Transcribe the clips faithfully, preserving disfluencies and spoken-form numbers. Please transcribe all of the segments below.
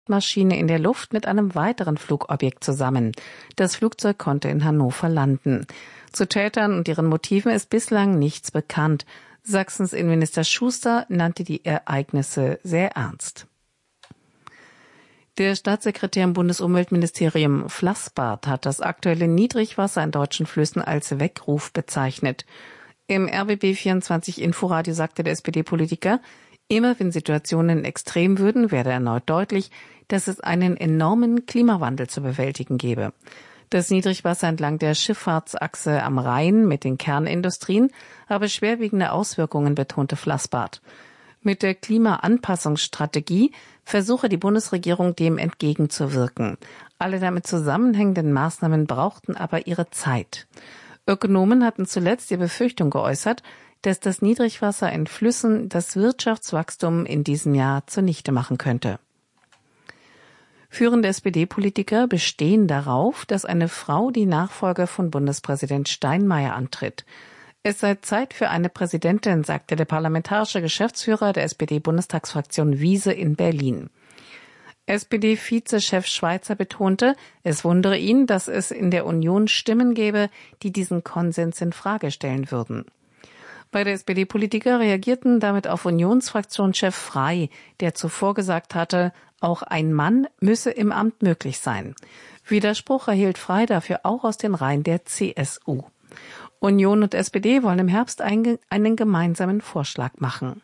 Maschine in der Luft mit einem weiteren Flugobjekt zusammen. Das Flugzeug konnte in Hannover landen. Zu Tätern und ihren Motiven ist bislang nichts bekannt. Sachsens Innenminister Schuster nannte die Ereignisse sehr ernst. Der Staatssekretär im Bundesumweltministerium Flassbart hat das aktuelle Niedrigwasser in deutschen Flüssen als Weckruf bezeichnet. Im R B B vierundzwanzig Inforadio sagte der S P D-Politiker, immer wenn Situationen extrem würden, werde erneut deutlich, dass es einen enormen Klimawandel zu bewältigen gebe. Das Niedrigwasser entlang der Schifffahrtsachse am Rhein mit den Kernindustrien habe schwerwiegende Auswirkungen, betonte Flassbart. Mit der Klimaanpassungsstrategie versuche die Bundesregierung, dem entgegenzuwirken. Alle damit zusammenhängenden Maßnahmen brauchten aber ihre Zeit. Ökonomen hatten zuletzt die Befürchtung geäußert, dass das Niedrigwasser in Flüssen das Wirtschaftswachstum in diesem Jahr zunichte machen könnte. Führende S P D-Politiker bestehen darauf, dass eine Frau die Nachfolge von Bundespräsident Steinmeier antritt. Es sei Zeit für eine Präsidentin, sagte der parlamentarische Geschäftsführer der S P D-Bundestagsfraktion Wiese in Berlin. S P D-Vizechef Schweizer betonte, es wundere ihn, dass es in der Union Stimmen gäbe, die diesen Konsens in Frage stellen würden. Beide S P D-Politiker reagierten damit auf Unionsfraktionschef Frey, der zuvor gesagt hatte, auch ein Mann müsse im Amt möglich sein. Widerspruch erhielt Frey dafür auch aus den Reihen der C S U. Union und S P D wollen im Herbst einen gemeinsamen Vorschlag machen.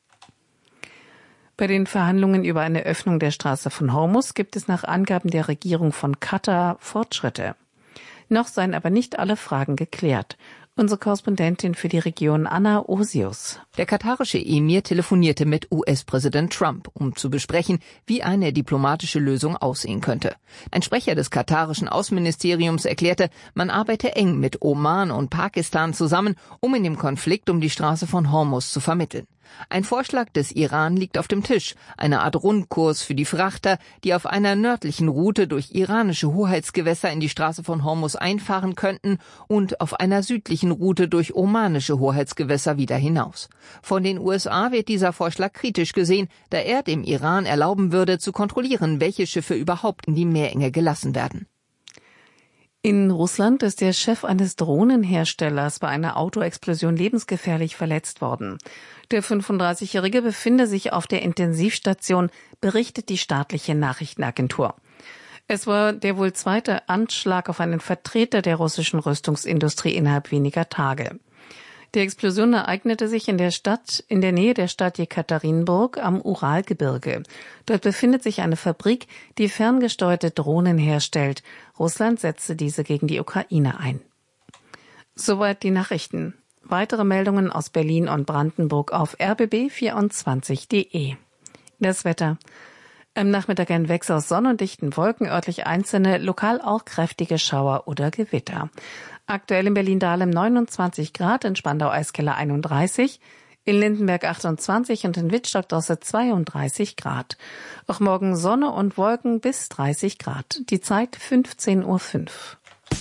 Bei den Verhandlungen über eine Öffnung der Straße von Hormuz gibt es nach Angaben der Regierung von Katar Fortschritte. Noch seien aber nicht alle Fragen geklärt. Unsere Korrespondentin für die Region Anna Osius. Der katarische Emir telefonierte mit U S-Präsident Trump, um zu besprechen, wie eine diplomatische Lösung aussehen könnte. Ein Sprecher des katarischen Außenministeriums erklärte, man arbeite eng mit Oman und Pakistan zusammen, um in dem Konflikt um die Straße von Hormuz zu vermitteln. Ein Vorschlag des Iran liegt auf dem Tisch, eine Art Rundkurs für die Frachter, die auf einer nördlichen Route durch iranische Hoheitsgewässer in die Straße von Hormuz einfahren könnten und auf einer südlichen Route durch omanische Hoheitsgewässer wieder hinaus. Von den U S A wird dieser Vorschlag kritisch gesehen, da er dem Iran erlauben würde, zu kontrollieren, welche Schiffe überhaupt in die Meerenge gelassen werden. In Russland ist der Chef eines Drohnenherstellers bei einer Autoexplosion lebensgefährlich verletzt worden. Der fünfunddreißigjährige befinde sich auf der Intensivstation, berichtet die staatliche Nachrichtenagentur. Es war der wohl zweite Anschlag auf einen Vertreter der russischen Rüstungsindustrie innerhalb weniger Tage. Die Explosion ereignete sich in der Stadt, in der Nähe der Stadt Jekaterinburg am Uralgebirge. Dort befindet sich eine Fabrik, die ferngesteuerte Drohnen herstellt. Russland setzte diese gegen die Ukraine ein. Soweit die Nachrichten. Weitere Meldungen aus Berlin und Brandenburg auf r b b vierundzwanzig punkt de. Das Wetter. Am Nachmittag ein Wechsel aus sonnendichten Wolken, örtlich einzelne, lokal auch kräftige Schauer oder Gewitter. Aktuell in Berlin-Dahlem neunundzwanzig Grad, in Spandau-Eiskeller einunddreißig, in Lindenberg achtundzwanzig und in Wittstock-Drosse zweiunddreißig Grad. Auch morgen Sonne und Wolken bis dreißig Grad. Die Zeit fünfzehn Uhr fünf.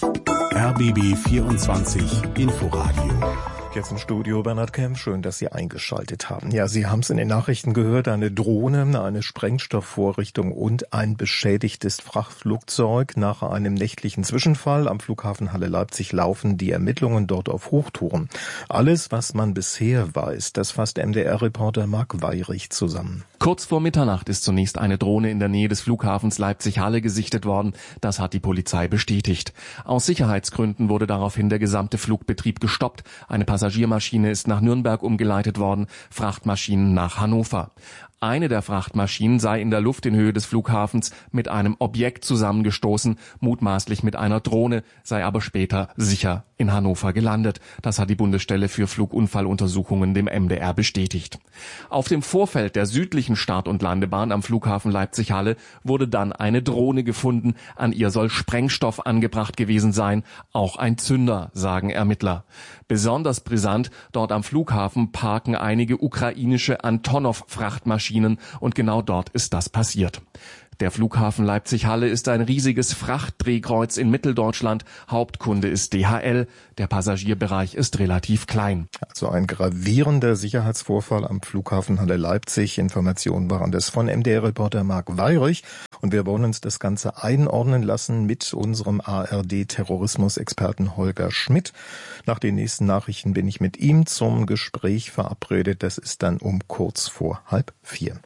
R B B vierundzwanzig Inforadio. Jetzt im Studio Bernhard Kemp, schön, dass Sie eingeschaltet haben. Ja, Sie haben es in den Nachrichten gehört, eine Drohne, eine Sprengstoffvorrichtung und ein beschädigtes Frachtflugzeug. Nach einem nächtlichen Zwischenfall am Flughafen Halle-Leipzig laufen die Ermittlungen dort auf Hochtouren. Alles, was man bisher weiß, das fasst M D R-Reporter Marc Weyrich zusammen. Kurz vor Mitternacht ist zunächst eine Drohne in der Nähe des Flughafens Leipzig-Halle gesichtet worden. Das hat die Polizei bestätigt. Aus Sicherheitsgründen wurde daraufhin der gesamte Flugbetrieb gestoppt. Eine Passagiermaschine ist nach Nürnberg umgeleitet worden, Frachtmaschinen nach Hannover. Eine der Frachtmaschinen sei in der Luft in Höhe des Flughafens mit einem Objekt zusammengestoßen, mutmaßlich mit einer Drohne, sei aber später sicher in Hannover gelandet. Das hat die Bundesstelle für Flugunfalluntersuchungen dem M D R bestätigt. Auf dem Vorfeld der südlichen Start- und Landebahn am Flughafen Leipzig-Halle wurde dann eine Drohne gefunden. An ihr soll Sprengstoff angebracht gewesen sein, auch ein Zünder, sagen Ermittler. Besonders brisant, dort am Flughafen parken einige ukrainische Antonov-Frachtmaschinen und genau dort ist das passiert. Der Flughafen Leipzig-Halle ist ein riesiges Frachtdrehkreuz in Mitteldeutschland. Hauptkunde ist D H L. Der Passagierbereich ist relativ klein. Also ein gravierender Sicherheitsvorfall am Flughafen Halle Leipzig. Informationen waren das von M D R-Reporter Marc Weyrich. Und wir wollen uns das Ganze einordnen lassen mit unserem A R D-Terrorismusexperten Holger Schmidt. Nach den nächsten Nachrichten bin ich mit ihm zum Gespräch verabredet. Das ist dann um kurz vor halb vier.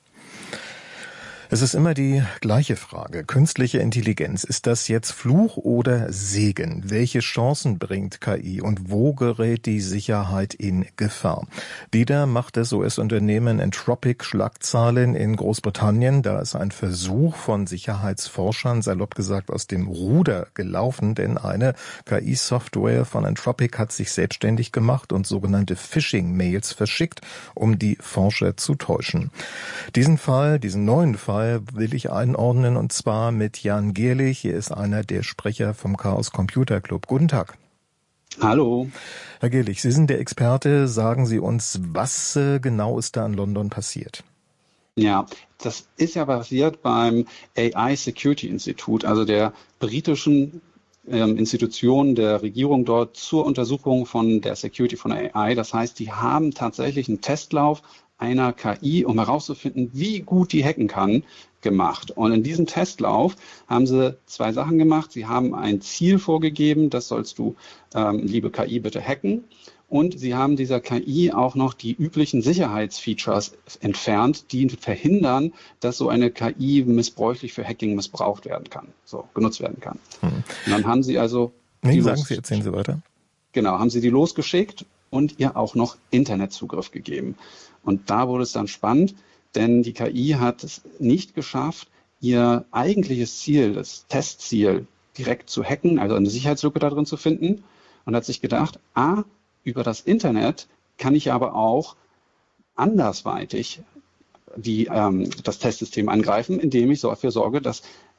Es ist immer die gleiche Frage. Künstliche Intelligenz, ist das jetzt Fluch oder Segen? Welche Chancen bringt K I und wo gerät die Sicherheit in Gefahr? Wieder macht das U S-Unternehmen Anthropic Schlagzeilen in Großbritannien. Da ist ein Versuch von Sicherheitsforschern, salopp gesagt, aus dem Ruder gelaufen, denn eine K I-Software von Anthropic hat sich selbstständig gemacht und sogenannte Phishing-Mails verschickt, um die Forscher zu täuschen. Diesen Fall, diesen neuen Fall, will ich einordnen, und zwar mit Jan Gerlich. Hier ist einer der Sprecher vom Chaos Computer Club. Guten Tag. Hallo. Herr Gerlich, Sie sind der Experte. Sagen Sie uns, was äh, genau ist da in London passiert? Ja, das ist ja passiert beim A I Security Institute, also der britischen ähm, Institution der Regierung dort zur Untersuchung von der Security von A I. Das heißt, die haben tatsächlich einen Testlauf einer K I, um herauszufinden, wie gut die hacken kann, gemacht. Und in diesem Testlauf haben sie zwei Sachen gemacht. Sie haben ein Ziel vorgegeben, das sollst du, ähm, liebe K I, bitte hacken. Und sie haben dieser K I auch noch die üblichen Sicherheitsfeatures entfernt, die verhindern, dass so eine K I missbräuchlich für Hacking missbraucht werden kann, so genutzt werden kann. Hm. Und dann haben sie also... Nee, sagen Sie, erzählen Sie weiter. Genau, haben sie die losgeschickt und ihr auch noch Internetzugriff gegeben. Und da wurde es dann spannend, denn die K I hat es nicht geschafft, ihr eigentliches Ziel, das Testziel, direkt zu hacken, also eine Sicherheitslücke da drin zu finden, und hat sich gedacht, ah, über das Internet kann ich aber auch andersweitig die, ähm, das Testsystem angreifen, indem ich dafür sorge, dass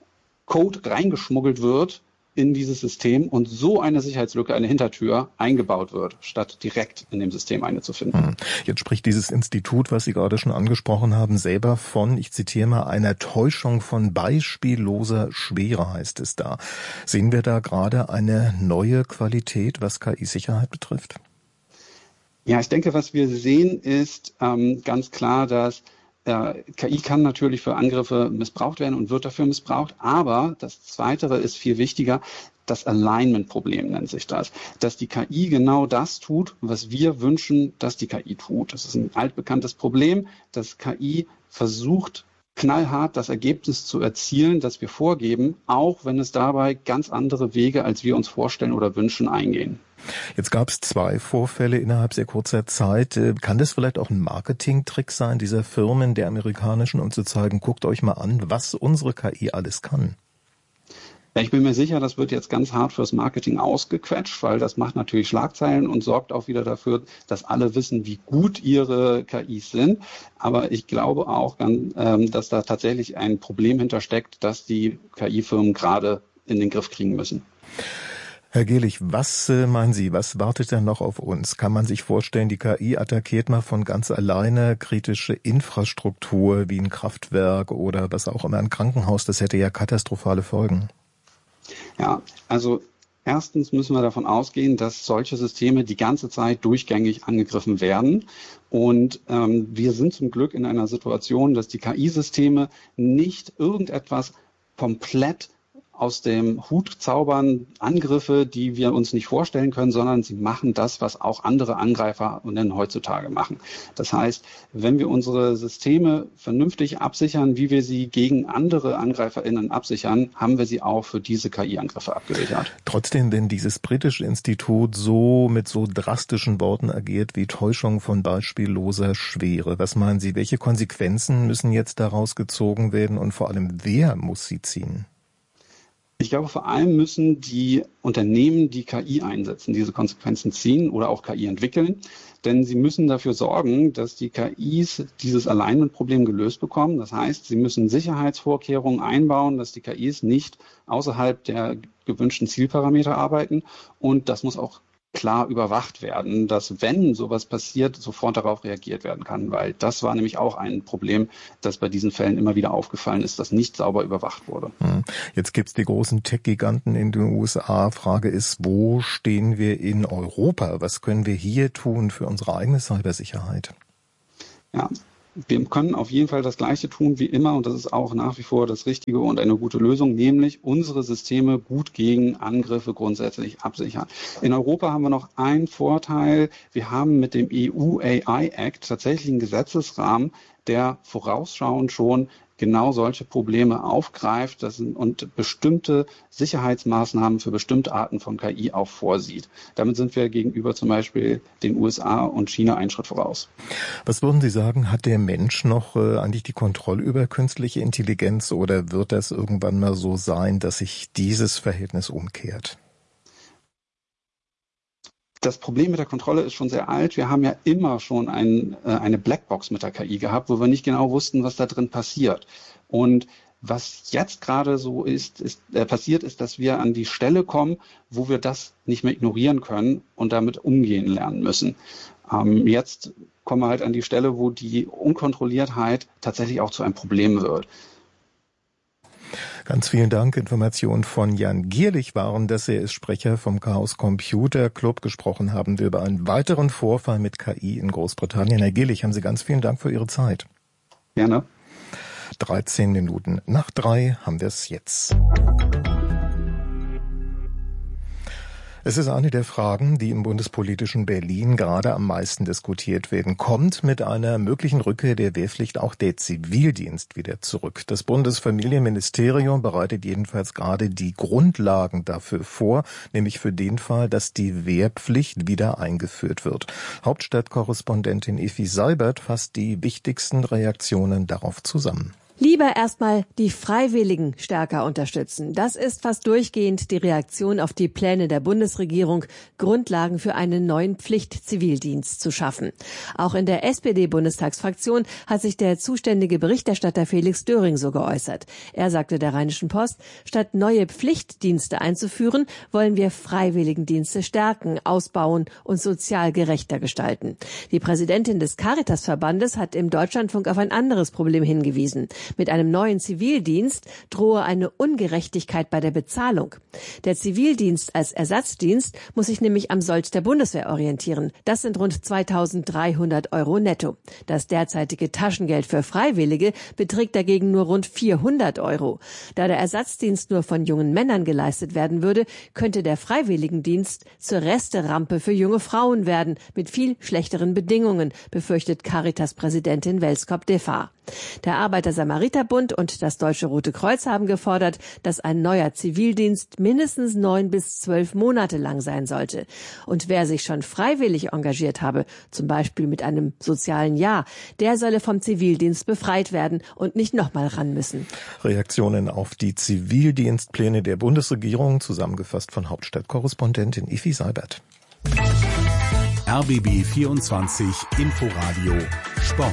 Code reingeschmuggelt wird in dieses System und so eine Sicherheitslücke, eine Hintertür eingebaut wird, statt direkt in dem System eine zu finden. Jetzt spricht dieses Institut, was Sie gerade schon angesprochen haben, selber von, ich zitiere mal, einer Täuschung von beispielloser Schwere, heißt es da. Sehen wir da gerade eine neue Qualität, was K I-Sicherheit betrifft? Ja, ich denke, was wir sehen, ist ähm, ganz klar, dass Äh, K I kann natürlich für Angriffe missbraucht werden und wird dafür missbraucht, aber das Zweite ist viel wichtiger, das Alignment-Problem nennt sich das, dass die K I genau das tut, was wir wünschen, dass die K I tut. Das ist ein altbekanntes Problem, dass K I versucht, knallhart das Ergebnis zu erzielen, das wir vorgeben, auch wenn es dabei ganz andere Wege, als wir uns vorstellen oder wünschen, eingehen. Jetzt gab es zwei Vorfälle innerhalb sehr kurzer Zeit. Kann das vielleicht auch ein Marketingtrick sein, dieser Firmen, der amerikanischen, um zu zeigen, guckt euch mal an, was unsere K I alles kann? Ja, ich bin mir sicher, das wird jetzt ganz hart fürs Marketing ausgequetscht, weil das macht natürlich Schlagzeilen und sorgt auch wieder dafür, dass alle wissen, wie gut ihre K Is sind. Aber ich glaube auch, dass da tatsächlich ein Problem hintersteckt, das die K I-Firmen gerade in den Griff kriegen müssen. Herr Gerlich, was äh, meinen Sie, was wartet denn noch auf uns? Kann man sich vorstellen, die K I attackiert mal von ganz alleine kritische Infrastruktur wie ein Kraftwerk oder was auch immer, ein Krankenhaus? Das hätte ja katastrophale Folgen. Ja, also erstens müssen wir davon ausgehen, dass solche Systeme die ganze Zeit durchgängig angegriffen werden. Und ähm, wir sind zum Glück in einer Situation, dass die K I-Systeme nicht irgendetwas komplett aus dem Hut zaubern, Angriffe, die wir uns nicht vorstellen können, sondern sie machen das, was auch andere Angreifer heutzutage machen. Das heißt, wenn wir unsere Systeme vernünftig absichern, wie wir sie gegen andere AngreiferInnen absichern, haben wir sie auch für diese K I-Angriffe abgesichert. Trotzdem, wenn dieses britische Institut so mit so drastischen Worten agiert wie Täuschung von beispielloser Schwere, was meinen Sie, welche Konsequenzen müssen jetzt daraus gezogen werden und vor allem, wer muss sie ziehen? Ich glaube, vor allem müssen die Unternehmen, die K I einsetzen, diese Konsequenzen ziehen oder auch K I entwickeln. Denn sie müssen dafür sorgen, dass die K Is dieses Alignment-Problem gelöst bekommen. Das heißt, sie müssen Sicherheitsvorkehrungen einbauen, dass die K Is nicht außerhalb der gewünschten Zielparameter arbeiten. Und das muss auch klar überwacht werden, dass wenn sowas passiert, sofort darauf reagiert werden kann, weil das war nämlich auch ein Problem, das bei diesen Fällen immer wieder aufgefallen ist, dass nicht sauber überwacht wurde. Jetzt gibt's die großen Tech-Giganten in den U S A. Frage ist, wo stehen wir in Europa? Was können wir hier tun für unsere eigene Cybersicherheit? Ja. Wir können auf jeden Fall das Gleiche tun wie immer und das ist auch nach wie vor das Richtige und eine gute Lösung, nämlich unsere Systeme gut gegen Angriffe grundsätzlich absichern. In Europa haben wir noch einen Vorteil. Wir haben mit dem E U A I Act tatsächlich einen Gesetzesrahmen, der vorausschauend schon genau solche Probleme aufgreift das sind, und bestimmte Sicherheitsmaßnahmen für bestimmte Arten von K I auch vorsieht. Damit sind wir gegenüber zum Beispiel den U S A und China einen Schritt voraus. Was würden Sie sagen, hat der Mensch noch äh, eigentlich die Kontrolle über künstliche Intelligenz oder wird das irgendwann mal so sein, dass sich dieses Verhältnis umkehrt? Das Problem mit der Kontrolle ist schon sehr alt. Wir haben ja immer schon ein, äh, eine Blackbox mit der K I gehabt, wo wir nicht genau wussten, was da drin passiert. Und was jetzt gerade so ist, ist äh, passiert ist, dass wir an die Stelle kommen, wo wir das nicht mehr ignorieren können und damit umgehen lernen müssen. Ähm, jetzt kommen wir halt an die Stelle, wo die Unkontrolliertheit tatsächlich auch zu einem Problem wird. Ganz vielen Dank. Informationen von Jan Gierlich waren, dass er ist Sprecher vom Chaos Computer Club. Gesprochen haben wir über einen weiteren Vorfall mit K I in Großbritannien. Herr Gierlich, haben Sie ganz vielen Dank für Ihre Zeit. Gerne. dreizehn Minuten nach drei haben wir es jetzt. Es ist eine der Fragen, die im bundespolitischen Berlin gerade am meisten diskutiert werden. Kommt mit einer möglichen Rückkehr der Wehrpflicht auch der Zivildienst wieder zurück? Das Bundesfamilienministerium bereitet jedenfalls gerade die Grundlagen dafür vor, nämlich für den Fall, dass die Wehrpflicht wieder eingeführt wird. Hauptstadtkorrespondentin Effi Seibert fasst die wichtigsten Reaktionen darauf zusammen. Lieber erstmal die Freiwilligen stärker unterstützen. Das ist fast durchgehend die Reaktion auf die Pläne der Bundesregierung, Grundlagen für einen neuen Pflichtzivildienst zu schaffen. Auch in der S P D-Bundestagsfraktion hat sich der zuständige Berichterstatter Felix Döring so geäußert. Er sagte der Rheinischen Post, statt neue Pflichtdienste einzuführen, wollen wir Freiwilligendienste stärken, ausbauen und sozial gerechter gestalten. Die Präsidentin des Caritas-Verbandes hat im Deutschlandfunk auf ein anderes Problem hingewiesen. Mit einem neuen Zivildienst drohe eine Ungerechtigkeit bei der Bezahlung. Der Zivildienst als Ersatzdienst muss sich nämlich am Sold der Bundeswehr orientieren. Das sind rund zweitausenddreihundert Euro netto. Das derzeitige Taschengeld für Freiwillige beträgt dagegen nur rund vierhundert Euro. Da der Ersatzdienst nur von jungen Männern geleistet werden würde, könnte der Freiwilligendienst zur Resterampe für junge Frauen werden, mit viel schlechteren Bedingungen, befürchtet Caritas-Präsidentin Welskop-Defar. Der Arbeiter-Samariter-Bund und das Deutsche Rote Kreuz haben gefordert, dass ein neuer Zivildienst mindestens neun bis zwölf Monate lang sein sollte. Und wer sich schon freiwillig engagiert habe, zum Beispiel mit einem sozialen Jahr, der solle vom Zivildienst befreit werden und nicht nochmal ran müssen. Reaktionen auf die Zivildienstpläne der Bundesregierung, zusammengefasst von Hauptstadtkorrespondentin Effi Seibert. R B B vierundzwanzig Inforadio Sport.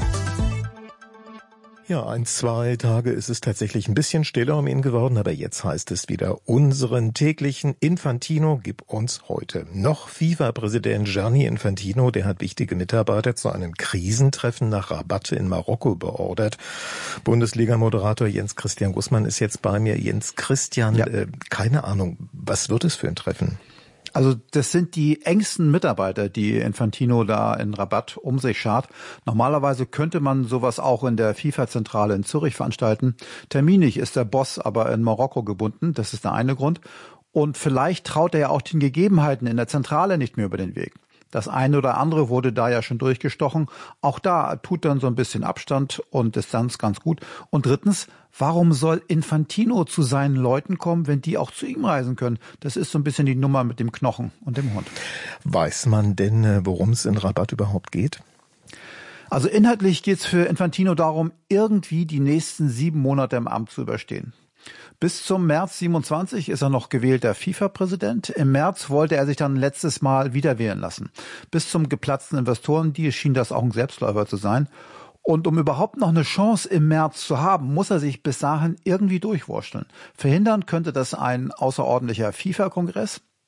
Ja, ein, zwei Tage ist es tatsächlich ein bisschen stiller um ihn geworden, aber jetzt heißt es wieder unseren täglichen Infantino gib uns heute. Noch FIFA-Präsident Gianni Infantino, der hat wichtige Mitarbeiter zu einem Krisentreffen nach Rabat in Marokko beordert. Bundesliga-Moderator Jens Christian Gussmann ist jetzt bei mir. Jens Christian, ja. äh, keine Ahnung, was wird es für ein Treffen? Also das sind die engsten Mitarbeiter, die Infantino da in Rabat um sich schart. Normalerweise könnte man sowas auch in der FIFA-Zentrale in Zürich veranstalten. Terminlich ist der Boss aber in Marokko gebunden, das ist der eine Grund. Und vielleicht traut er ja auch den Gegebenheiten in der Zentrale nicht mehr über den Weg. Das eine oder andere wurde da ja schon durchgestochen. Auch da tut dann so ein bisschen Abstand und Distanz ganz gut. Und drittens, warum soll Infantino zu seinen Leuten kommen, wenn die auch zu ihm reisen können? Das ist so ein bisschen die Nummer mit dem Knochen und dem Hund. Weiß man denn, worum es in Rabat überhaupt geht? Also inhaltlich geht es für Infantino darum, irgendwie die nächsten sieben Monate im Amt zu überstehen. Bis zum März siebenundzwanzig ist er noch gewählter FIFA-Präsident. Im März wollte er sich dann letztes Mal wieder wählen lassen. Bis zum geplatzten Investorendeal schien das auch ein Selbstläufer zu sein. Und um überhaupt noch eine Chance im März zu haben, muss er sich bis dahin irgendwie durchwursteln. Verhindern könnte das ein außerordentlicher FIFA-Kongress.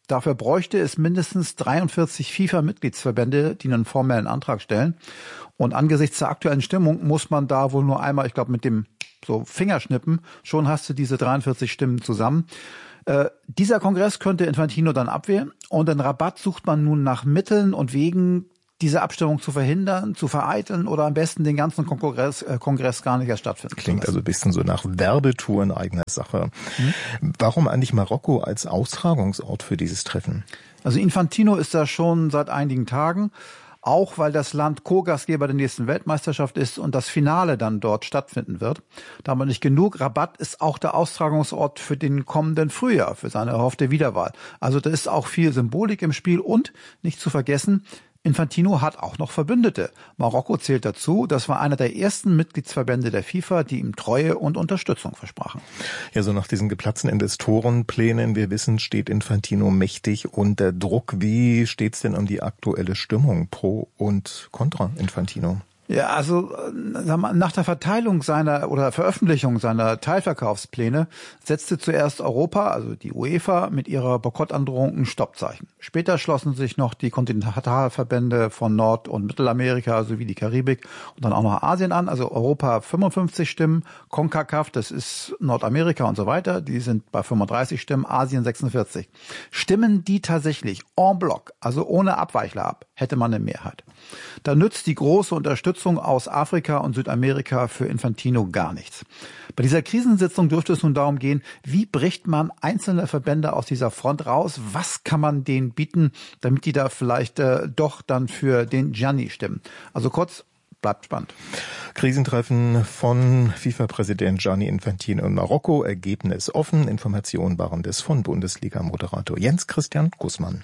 Dafür bräuchte es mindestens dreiundvierzig FIFA-Mitgliedsverbände, die einen formellen Antrag stellen. Und angesichts der aktuellen Stimmung muss man da wohl nur einmal, ich glaube mit dem so Fingerschnippen, schon hast du diese dreiundvierzig Stimmen zusammen. Äh, dieser Kongress könnte Infantino dann abwehren und in Rabat sucht man nun nach Mitteln und Wegen, diese Abstimmung zu verhindern, zu vereiteln oder am besten den ganzen Kongress, äh, Kongress gar nicht erst stattfinden. Klingt also ein bisschen so nach Werbetour in eigener Sache. Mhm. Warum eigentlich Marokko als Austragungsort für dieses Treffen? Also Infantino ist da schon seit einigen Tagen, auch weil das Land Co-Gastgeber der nächsten Weltmeisterschaft ist und das Finale dann dort stattfinden wird. Damit nicht genug, Rabat ist auch der Austragungsort für den kommenden Frühjahr, für seine erhoffte Wiederwahl. Also da ist auch viel Symbolik im Spiel und, nicht zu vergessen, Infantino hat auch noch Verbündete. Marokko zählt dazu. Das war einer der ersten Mitgliedsverbände der FIFA, die ihm Treue und Unterstützung versprachen. Ja, so nach diesen geplatzten Investorenplänen, wir wissen, steht Infantino mächtig unter Druck. Wie steht's denn um die aktuelle Stimmung pro und contra Infantino? Ja, also nach der Verteilung seiner oder Veröffentlichung seiner Teilverkaufspläne setzte zuerst Europa, also die UEFA, mit ihrer Boykottandrohung ein Stoppzeichen. Später schlossen sich noch die Kontinentalverbände von Nord- und Mittelamerika sowie die Karibik und dann auch noch Asien an. Also Europa fünfundfünfzig Stimmen, CONCACAF, das ist Nordamerika und so weiter, die sind bei fünfunddreißig Stimmen, Asien sechsundvierzig. Stimmen die tatsächlich en bloc, also ohne Abweichler ab, hätte man eine Mehrheit. Da nützt die große Unterstützung aus Afrika und Südamerika für Infantino gar nichts. Bei dieser Krisensitzung dürfte es nun darum gehen, wie bricht man einzelne Verbände aus dieser Front raus? Was kann man denen bieten, damit die da vielleicht äh, doch dann für den Gianni stimmen? Also kurz, bleibt spannend. Krisentreffen von FIFA-Präsident Gianni Infantino in Marokko. Ergebnis offen. Informationen waren das von Bundesliga-Moderator Jens Christian Gußmann.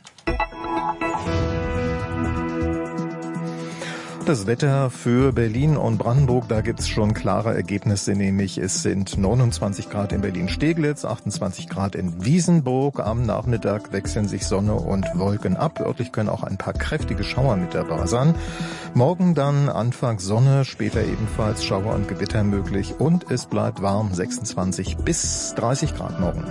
Das Wetter für Berlin und Brandenburg, da gibt's schon klare Ergebnisse, nämlich es sind neunundzwanzig Grad in Berlin-Steglitz, achtundzwanzig Grad in Wiesenburg. Am Nachmittag wechseln sich Sonne und Wolken ab. Örtlich können auch ein paar kräftige Schauer mit dabei sein. Morgen dann Anfang Sonne, später ebenfalls Schauer und Gewitter möglich und es bleibt warm, sechsundzwanzig bis dreißig Grad morgen.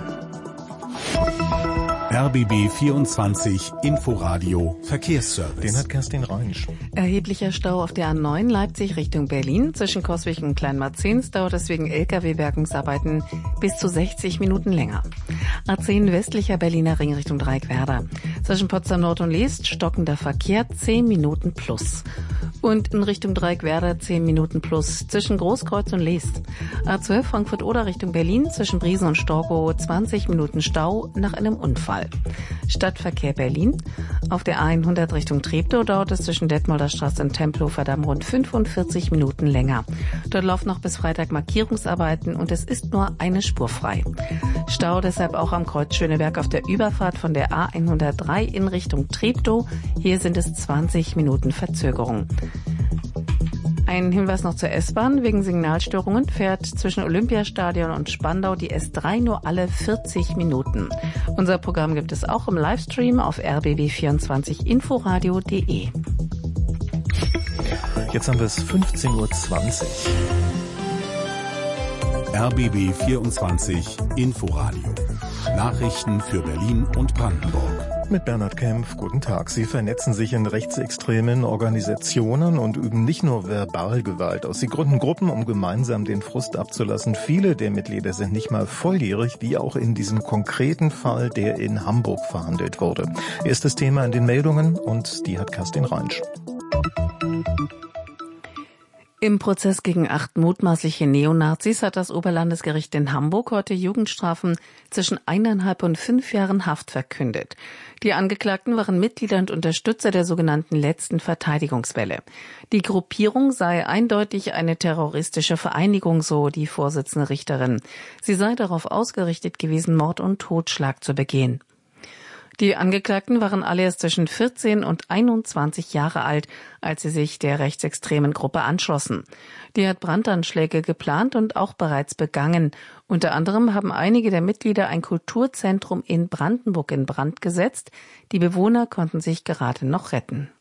R B B vierundzwanzig Inforadio Verkehrsservice. Den hat Kerstin Reinsch. Erheblicher Stau auf der A neun Leipzig Richtung Berlin. Zwischen Coswig und Kleinmarzens dauert es wegen L K W-Bergungsarbeiten bis zu sechzig Minuten länger. A zehn westlicher Berliner Ring Richtung Dreieckwerder. Zwischen Potsdam Nord und Leest stockender Verkehr zehn Minuten plus. Und in Richtung Dreieckwerder zehn Minuten plus zwischen Großkreuz und Leest. A zwölf Frankfurt-Oder Richtung Berlin zwischen Briesen und Storkow zwanzig Minuten Stau nach einem Unfall. Stadtverkehr Berlin. Auf der A hundert Richtung Treptow dauert es zwischen Detmolder Straße und Tempelhofer Damm rund fünfundvierzig Minuten länger. Dort laufen noch bis Freitag Markierungsarbeiten und es ist nur eine Spur frei. Stau deshalb auch am Kreuz Schöneberg auf der Überfahrt von der A hundertdrei in Richtung Treptow. Hier sind es zwanzig Minuten Verzögerung. Ein Hinweis noch zur S-Bahn. Wegen Signalstörungen fährt zwischen Olympiastadion und Spandau die S drei nur alle vierzig Minuten. Unser Programm gibt es auch im Livestream auf r b b vierundzwanzig inforadio punkt d e. Jetzt haben wir es fünfzehn Uhr zwanzig. R B B vierundzwanzig Inforadio. Nachrichten für Berlin und Brandenburg. Mit Bernhard Kempf, guten Tag. Sie vernetzen sich in rechtsextremen Organisationen und üben nicht nur Verbalgewalt aus. Sie gründen Gruppen, um gemeinsam den Frust abzulassen. Viele der Mitglieder sind nicht mal volljährig, wie auch in diesem konkreten Fall, der in Hamburg verhandelt wurde. Erstes Thema in den Meldungen und die hat Kerstin Reinsch. Im Prozess gegen acht mutmaßliche Neonazis hat das Oberlandesgericht in Hamburg heute Jugendstrafen zwischen eineinhalb und fünf Jahren Haft verkündet. Die Angeklagten waren Mitglieder und Unterstützer der sogenannten letzten Verteidigungswelle. Die Gruppierung sei eindeutig eine terroristische Vereinigung, so die Vorsitzende Richterin. Sie sei darauf ausgerichtet gewesen, Mord und Totschlag zu begehen. Die Angeklagten waren alle erst zwischen vierzehn und einundzwanzig Jahre alt, als sie sich der rechtsextremen Gruppe anschlossen. Die hat Brandanschläge geplant und auch bereits begangen. Unter anderem haben einige der Mitglieder ein Kulturzentrum in Brandenburg in Brand gesetzt. Die Bewohner konnten sich gerade noch retten.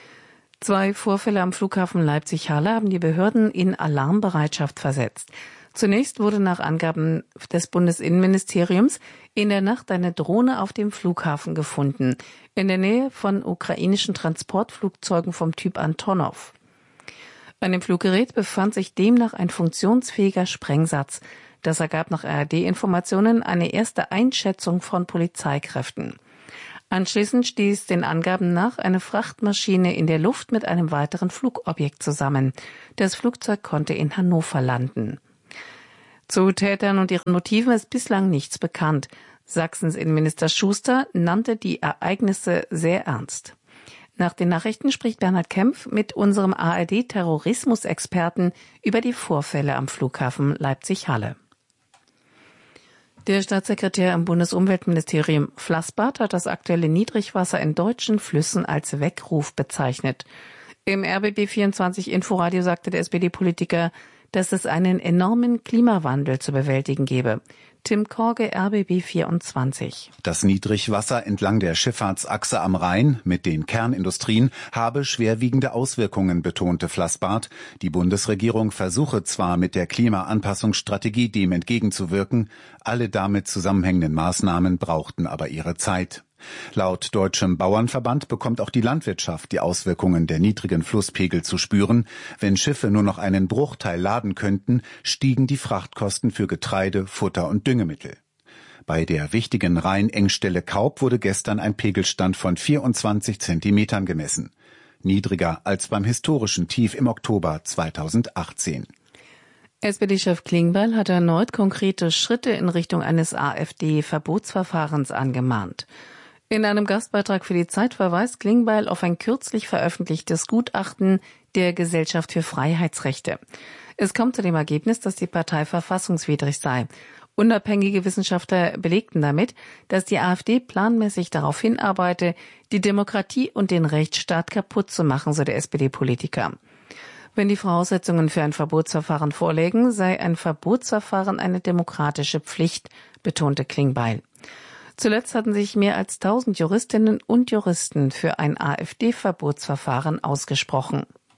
Zwei Vorfälle am Flughafen Leipzig-Halle haben die Behörden in Alarmbereitschaft versetzt. Zunächst wurde nach Angaben des Bundesinnenministeriums in der Nacht eine Drohne auf dem Flughafen gefunden, in der Nähe von ukrainischen Transportflugzeugen vom Typ Antonov. An dem Fluggerät befand sich demnach ein funktionsfähiger Sprengsatz. Das ergab nach A R D-Informationen eine erste Einschätzung von Polizeikräften. Anschließend stieß den Angaben nach eine Frachtmaschine in der Luft mit einem weiteren Flugobjekt zusammen. Das Flugzeug konnte in Hannover landen. Zu Tätern und ihren Motiven ist bislang nichts bekannt. Sachsens Innenminister Schuster nannte die Ereignisse sehr ernst. Nach den Nachrichten spricht Bernhard Kempf mit unserem A R D-Terrorismusexperten über die Vorfälle am Flughafen Leipzig-Halle. Der Staatssekretär im Bundesumweltministerium Flassbart hat das aktuelle Niedrigwasser in deutschen Flüssen als Weckruf bezeichnet. Im R B B vierundzwanzig Inforadio sagte der S P D-Politiker, dass es einen enormen Klimawandel zu bewältigen gebe. Tim Korge, R B B vierundzwanzig. Das Niedrigwasser entlang der Schifffahrtsachse am Rhein mit den Kernindustrien habe schwerwiegende Auswirkungen, betonte Flassbart. Die Bundesregierung versuche zwar mit der Klimaanpassungsstrategie dem entgegenzuwirken, alle damit zusammenhängenden Maßnahmen brauchten aber ihre Zeit. Laut Deutschem Bauernverband bekommt auch die Landwirtschaft die Auswirkungen der niedrigen Flusspegel zu spüren. Wenn Schiffe nur noch einen Bruchteil laden könnten, stiegen die Frachtkosten für Getreide, Futter und Düngemittel. Bei der wichtigen Rheinengstelle Kaub wurde gestern ein Pegelstand von vierundzwanzig Zentimetern gemessen. Niedriger als beim historischen Tief im Oktober zweitausendachtzehn. S P D-Chef Klingbeil hat erneut konkrete Schritte in Richtung eines AfD-Verbotsverfahrens angemahnt. In einem Gastbeitrag für die Zeit verweist Klingbeil auf ein kürzlich veröffentlichtes Gutachten der Gesellschaft für Freiheitsrechte. Es kommt zu dem Ergebnis, dass die Partei verfassungswidrig sei. Unabhängige Wissenschaftler belegten damit, dass die AfD planmäßig darauf hinarbeite, die Demokratie und den Rechtsstaat kaputt zu machen, so der S P D-Politiker. Wenn die Voraussetzungen für ein Verbotsverfahren vorlägen, sei ein Verbotsverfahren eine demokratische Pflicht, betonte Klingbeil. Zuletzt hatten sich mehr als tausend Juristinnen und Juristen für ein AfD-Verbotsverfahren ausgesprochen.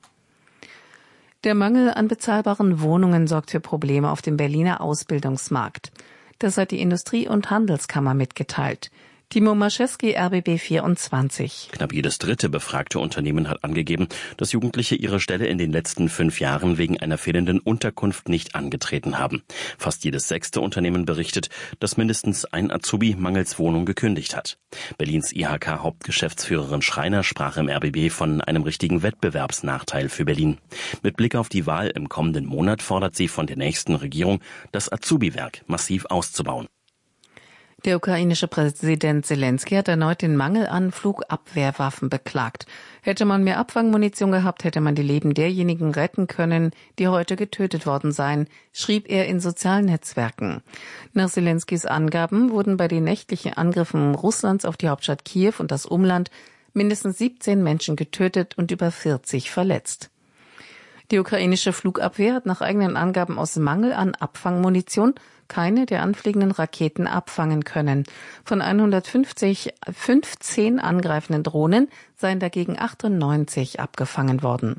Der Mangel an bezahlbaren Wohnungen sorgt für Probleme auf dem Berliner Ausbildungsmarkt. Das hat die Industrie- und Handelskammer mitgeteilt. Timo Maschewski, R B B vierundzwanzig. Knapp jedes dritte befragte Unternehmen hat angegeben, dass Jugendliche ihre Stelle in den letzten fünf Jahren wegen einer fehlenden Unterkunft nicht angetreten haben. Fast jedes sechste Unternehmen berichtet, dass mindestens ein Azubi mangels Wohnung gekündigt hat. Berlins I H K-Hauptgeschäftsführerin Schreiner sprach im R B B von einem richtigen Wettbewerbsnachteil für Berlin. Mit Blick auf die Wahl im kommenden Monat fordert sie von der nächsten Regierung, das Azubi-Werk massiv auszubauen. Der ukrainische Präsident Zelensky hat erneut den Mangel an Flugabwehrwaffen beklagt. Hätte man mehr Abfangmunition gehabt, hätte man die Leben derjenigen retten können, die heute getötet worden seien, schrieb er in sozialen Netzwerken. Nach Zelenskys Angaben wurden bei den nächtlichen Angriffen Russlands auf die Hauptstadt Kiew und das Umland mindestens siebzehn Menschen getötet und über vierzig verletzt. Die ukrainische Flugabwehr hat nach eigenen Angaben aus Mangel an Abfangmunition keine der anfliegenden Raketen abfangen können. Von hundertfünfzig, fünfzehn angreifenden Drohnen seien dagegen achtundneunzig abgefangen worden.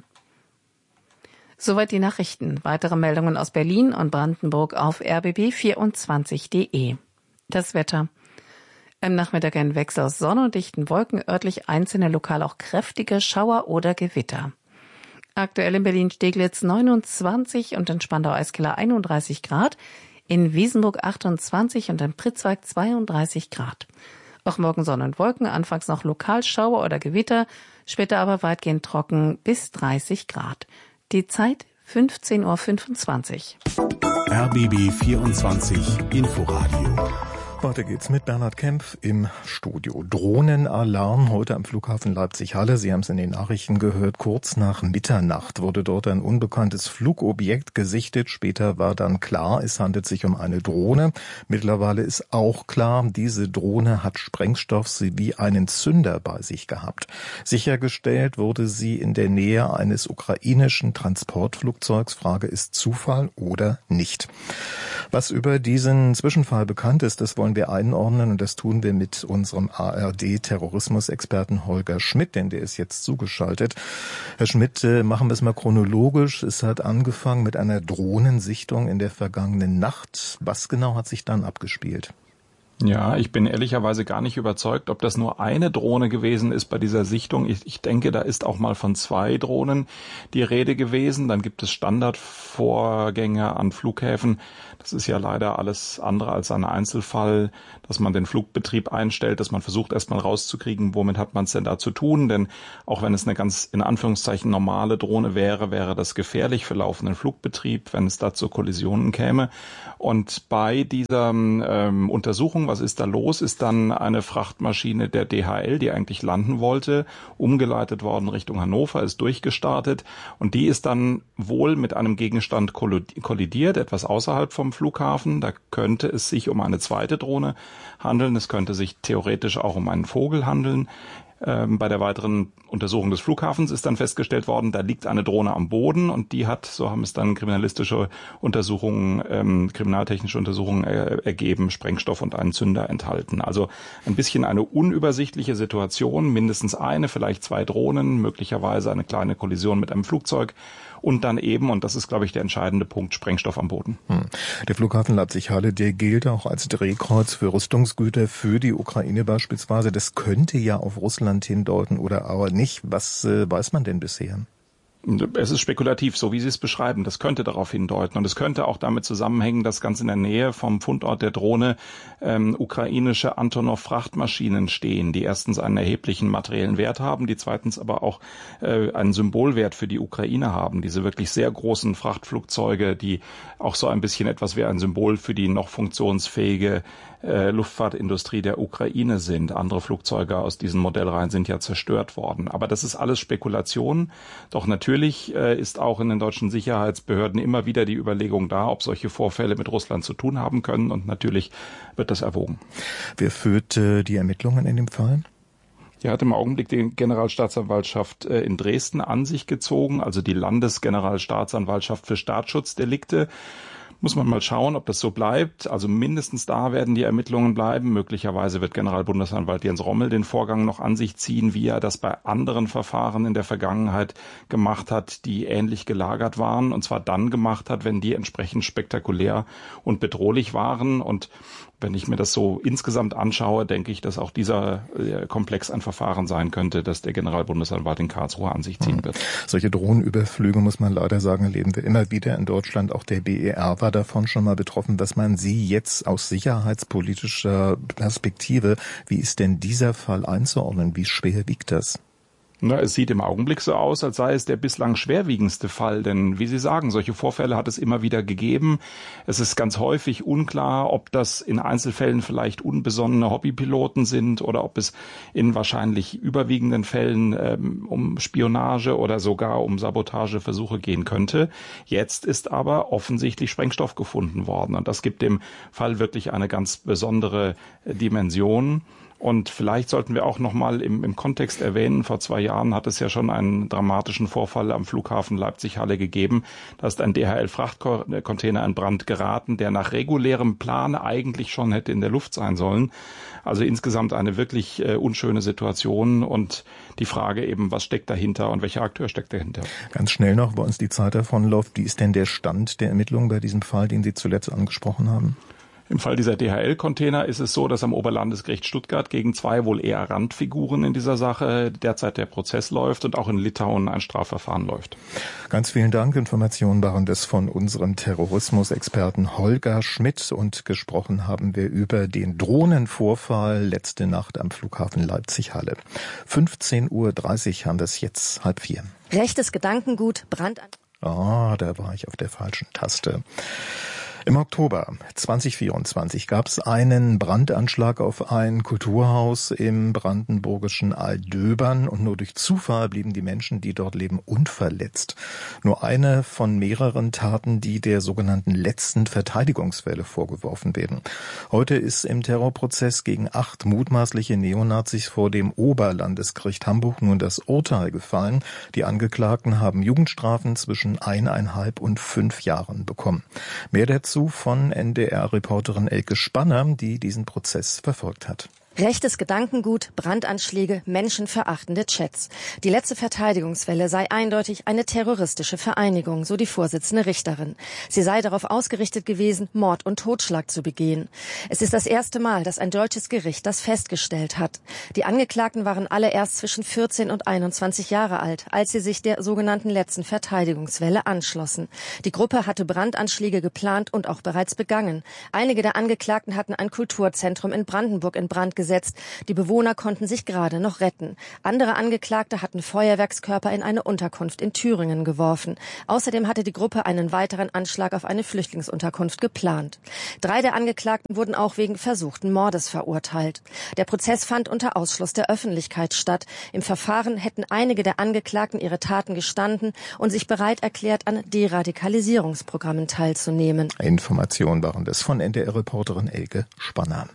Soweit die Nachrichten. Weitere Meldungen aus Berlin und Brandenburg auf r b b vierundzwanzig punkt d e. Das Wetter. Am Nachmittag ein Wechsel aus Sonne und dichten Wolken, örtlich einzelne lokal auch kräftige Schauer oder Gewitter. Aktuell in Berlin-Steglitz neunundzwanzig und in Spandau-Eiskeller einunddreißig Grad, in Wiesenburg achtundzwanzig und in Pritzwalk zweiunddreißig Grad. Auch morgen Sonne und Wolken, anfangs noch lokal Schauer oder Gewitter, später aber weitgehend trocken bis dreißig Grad. Die Zeit fünfzehn Uhr fünfundzwanzig. R B B vierundzwanzig Inforadio. Weiter geht's mit Bernhard Kempf im Studio. Drohnenalarm heute am Flughafen Leipzig-Halle. Sie haben es in den Nachrichten gehört. Kurz nach Mitternacht wurde dort ein unbekanntes Flugobjekt gesichtet. Später war dann klar, es handelt sich um eine Drohne. Mittlerweile ist auch klar, diese Drohne hat Sprengstoff sowie einen Zünder bei sich gehabt. Sichergestellt wurde sie in der Nähe eines ukrainischen Transportflugzeugs. Frage ist Zufall oder nicht. Was über diesen Zwischenfall bekannt ist, das wollen wollen wir einordnen und das tun wir mit unserem A R D-Terrorismusexperten Holger Schmidt, denn der ist jetzt zugeschaltet. Herr Schmidt, machen wir es mal chronologisch. Es hat angefangen mit einer Drohnensichtung in der vergangenen Nacht. Was genau hat sich dann abgespielt? Ja, ich bin ehrlicherweise gar nicht überzeugt, ob das nur eine Drohne gewesen ist bei dieser Sichtung. Ich, ich denke, da ist auch mal von zwei Drohnen die Rede gewesen. Dann gibt es Standardvorgänge an Flughäfen. Das ist ja leider alles andere als ein Einzelfall, dass man den Flugbetrieb einstellt, dass man versucht erstmal rauszukriegen, womit hat man es denn da zu tun. Denn auch wenn es eine ganz in Anführungszeichen normale Drohne wäre, wäre das gefährlich für laufenden Flugbetrieb, wenn es da zu Kollisionen käme. Und bei dieser ähm, Untersuchung, was ist da los, ist dann eine Frachtmaschine der D H L, die eigentlich landen wollte, umgeleitet worden Richtung Hannover, ist durchgestartet und die ist dann wohl mit einem Gegenstand kollidiert, etwas außerhalb vom Flughafen. Da könnte es sich um eine zweite Drohne handeln, es könnte sich theoretisch auch um einen Vogel handeln. Ähm, bei der weiteren Untersuchung des Flughafens ist dann festgestellt worden, da liegt eine Drohne am Boden und die hat, so haben es dann kriminalistische Untersuchungen, ähm, kriminaltechnische Untersuchungen äh, ergeben, Sprengstoff und einen Zünder enthalten. Also ein bisschen eine unübersichtliche Situation, mindestens eine, vielleicht zwei Drohnen, möglicherweise eine kleine Kollision mit einem Flugzeug. Und dann eben, und das ist, glaube ich, der entscheidende Punkt, Sprengstoff am Boden. Hm. Der Flughafen Leipzig-Halle, der gilt auch als Drehkreuz für Rüstungsgüter für die Ukraine beispielsweise. Das könnte ja auf Russland hindeuten oder aber nicht. Was äh, weiß man denn bisher? Es ist spekulativ, so wie Sie es beschreiben. Das könnte darauf hindeuten. Und es könnte auch damit zusammenhängen, dass ganz in der Nähe vom Fundort der Drohne ähm, ukrainische Antonov-Frachtmaschinen stehen, die erstens einen erheblichen materiellen Wert haben, die zweitens aber auch äh, einen Symbolwert für die Ukraine haben. Diese wirklich sehr großen Frachtflugzeuge, die auch so ein bisschen etwas wie ein Symbol für die noch funktionsfähige äh, Luftfahrtindustrie der Ukraine sind. Andere Flugzeuge aus diesen Modellreihen sind ja zerstört worden. Aber das ist alles Spekulation. Doch natürlich Natürlich ist auch in den deutschen Sicherheitsbehörden immer wieder die Überlegung da, ob solche Vorfälle mit Russland zu tun haben können. Und natürlich wird das erwogen. Wer führt äh, die Ermittlungen in dem Fall? Die hat im Augenblick die Generalstaatsanwaltschaft in Dresden an sich gezogen, also die Landesgeneralstaatsanwaltschaft für Staatsschutzdelikte. Muss man mal schauen, ob das so bleibt. Also mindestens da werden die Ermittlungen bleiben. Möglicherweise wird Generalbundesanwalt Jens Rommel den Vorgang noch an sich ziehen, wie er das bei anderen Verfahren in der Vergangenheit gemacht hat, die ähnlich gelagert waren. Und zwar dann gemacht hat, wenn die entsprechend spektakulär und bedrohlich waren. Und wenn ich mir das so insgesamt anschaue, denke ich, dass auch dieser Komplex ein Verfahren sein könnte, dass der Generalbundesanwalt in Karlsruhe an sich ziehen wird. Solche Drohnenüberflüge, muss man leider sagen, erleben wir immer wieder in Deutschland. Auch der B E R war davon schon mal betroffen. Was meinen Sie jetzt aus sicherheitspolitischer Perspektive? Wie ist denn dieser Fall einzuordnen? Wie schwer wiegt das? Na, es sieht im Augenblick so aus, als sei es der bislang schwerwiegendste Fall, denn wie Sie sagen, solche Vorfälle hat es immer wieder gegeben. Es ist ganz häufig unklar, ob das in Einzelfällen vielleicht unbesonnene Hobbypiloten sind oder ob es in wahrscheinlich überwiegenden Fällen ähm, um Spionage oder sogar um Sabotageversuche gehen könnte. Jetzt ist aber offensichtlich Sprengstoff gefunden worden und das gibt dem Fall wirklich eine ganz besondere Dimension. Und vielleicht sollten wir auch noch mal im, im Kontext erwähnen, vor zwei Jahren hat es ja schon einen dramatischen Vorfall am Flughafen Leipzig-Halle gegeben. Da ist ein D H L-Frachtcontainer in Brand geraten, der nach regulärem Plan eigentlich schon hätte in der Luft sein sollen. Also insgesamt eine wirklich äh, unschöne Situation und die Frage eben, was steckt dahinter und welcher Akteur steckt dahinter. Ganz schnell noch, wo uns die Zeit davonläuft, wie ist denn der Stand der Ermittlungen bei diesem Fall, den Sie zuletzt angesprochen haben? Im Fall dieser D H L-Container ist es so, dass am Oberlandesgericht Stuttgart gegen zwei wohl eher Randfiguren in dieser Sache derzeit der Prozess läuft und auch in Litauen ein Strafverfahren läuft. Ganz vielen Dank. Informationen waren das von unserem Terrorismusexperten Holger Schmidt und gesprochen haben wir über den Drohnenvorfall letzte Nacht am Flughafen Leipzig-Halle. fünfzehn Uhr dreißig haben wir es jetzt, halb vier. Rechtes Gedankengut, Brand. Ah, da war ich auf der falschen Taste. Im Oktober zweitausendvierundzwanzig gab es einen Brandanschlag auf ein Kulturhaus im brandenburgischen Aldöbern und nur durch Zufall blieben die Menschen, die dort leben, unverletzt. Nur eine von mehreren Taten, die der sogenannten letzten Verteidigungswelle vorgeworfen werden. Heute ist im Terrorprozess gegen acht mutmaßliche Neonazis vor dem Oberlandesgericht Hamburg nun das Urteil gefallen. Die Angeklagten haben Jugendstrafen zwischen eineinhalb und fünf Jahren bekommen. Mehr dazu dazu von N D R-Reporterin Elke Spanner, die diesen Prozess verfolgt hat. Rechtes Gedankengut, Brandanschläge, menschenverachtende Chats. Die letzte Verteidigungswelle sei eindeutig eine terroristische Vereinigung, so die Vorsitzende Richterin. Sie sei darauf ausgerichtet gewesen, Mord und Totschlag zu begehen. Es ist das erste Mal, dass ein deutsches Gericht das festgestellt hat. Die Angeklagten waren alle erst zwischen vierzehn und einundzwanzig Jahre alt, als sie sich der sogenannten letzten Verteidigungswelle anschlossen. Die Gruppe hatte Brandanschläge geplant und auch bereits begangen. Einige der Angeklagten hatten ein Kulturzentrum in Brandenburg in Brand gesetzt. Die Bewohner konnten sich gerade noch retten. Andere Angeklagte hatten Feuerwerkskörper in eine Unterkunft in Thüringen geworfen. Außerdem hatte die Gruppe einen weiteren Anschlag auf eine Flüchtlingsunterkunft geplant. Drei der Angeklagten wurden auch wegen versuchten Mordes verurteilt. Der Prozess fand unter Ausschluss der Öffentlichkeit statt. Im Verfahren hätten einige der Angeklagten ihre Taten gestanden und sich bereit erklärt, an Deradikalisierungsprogrammen teilzunehmen. Informationen waren das von N D R-Reporterin Elke Spanner.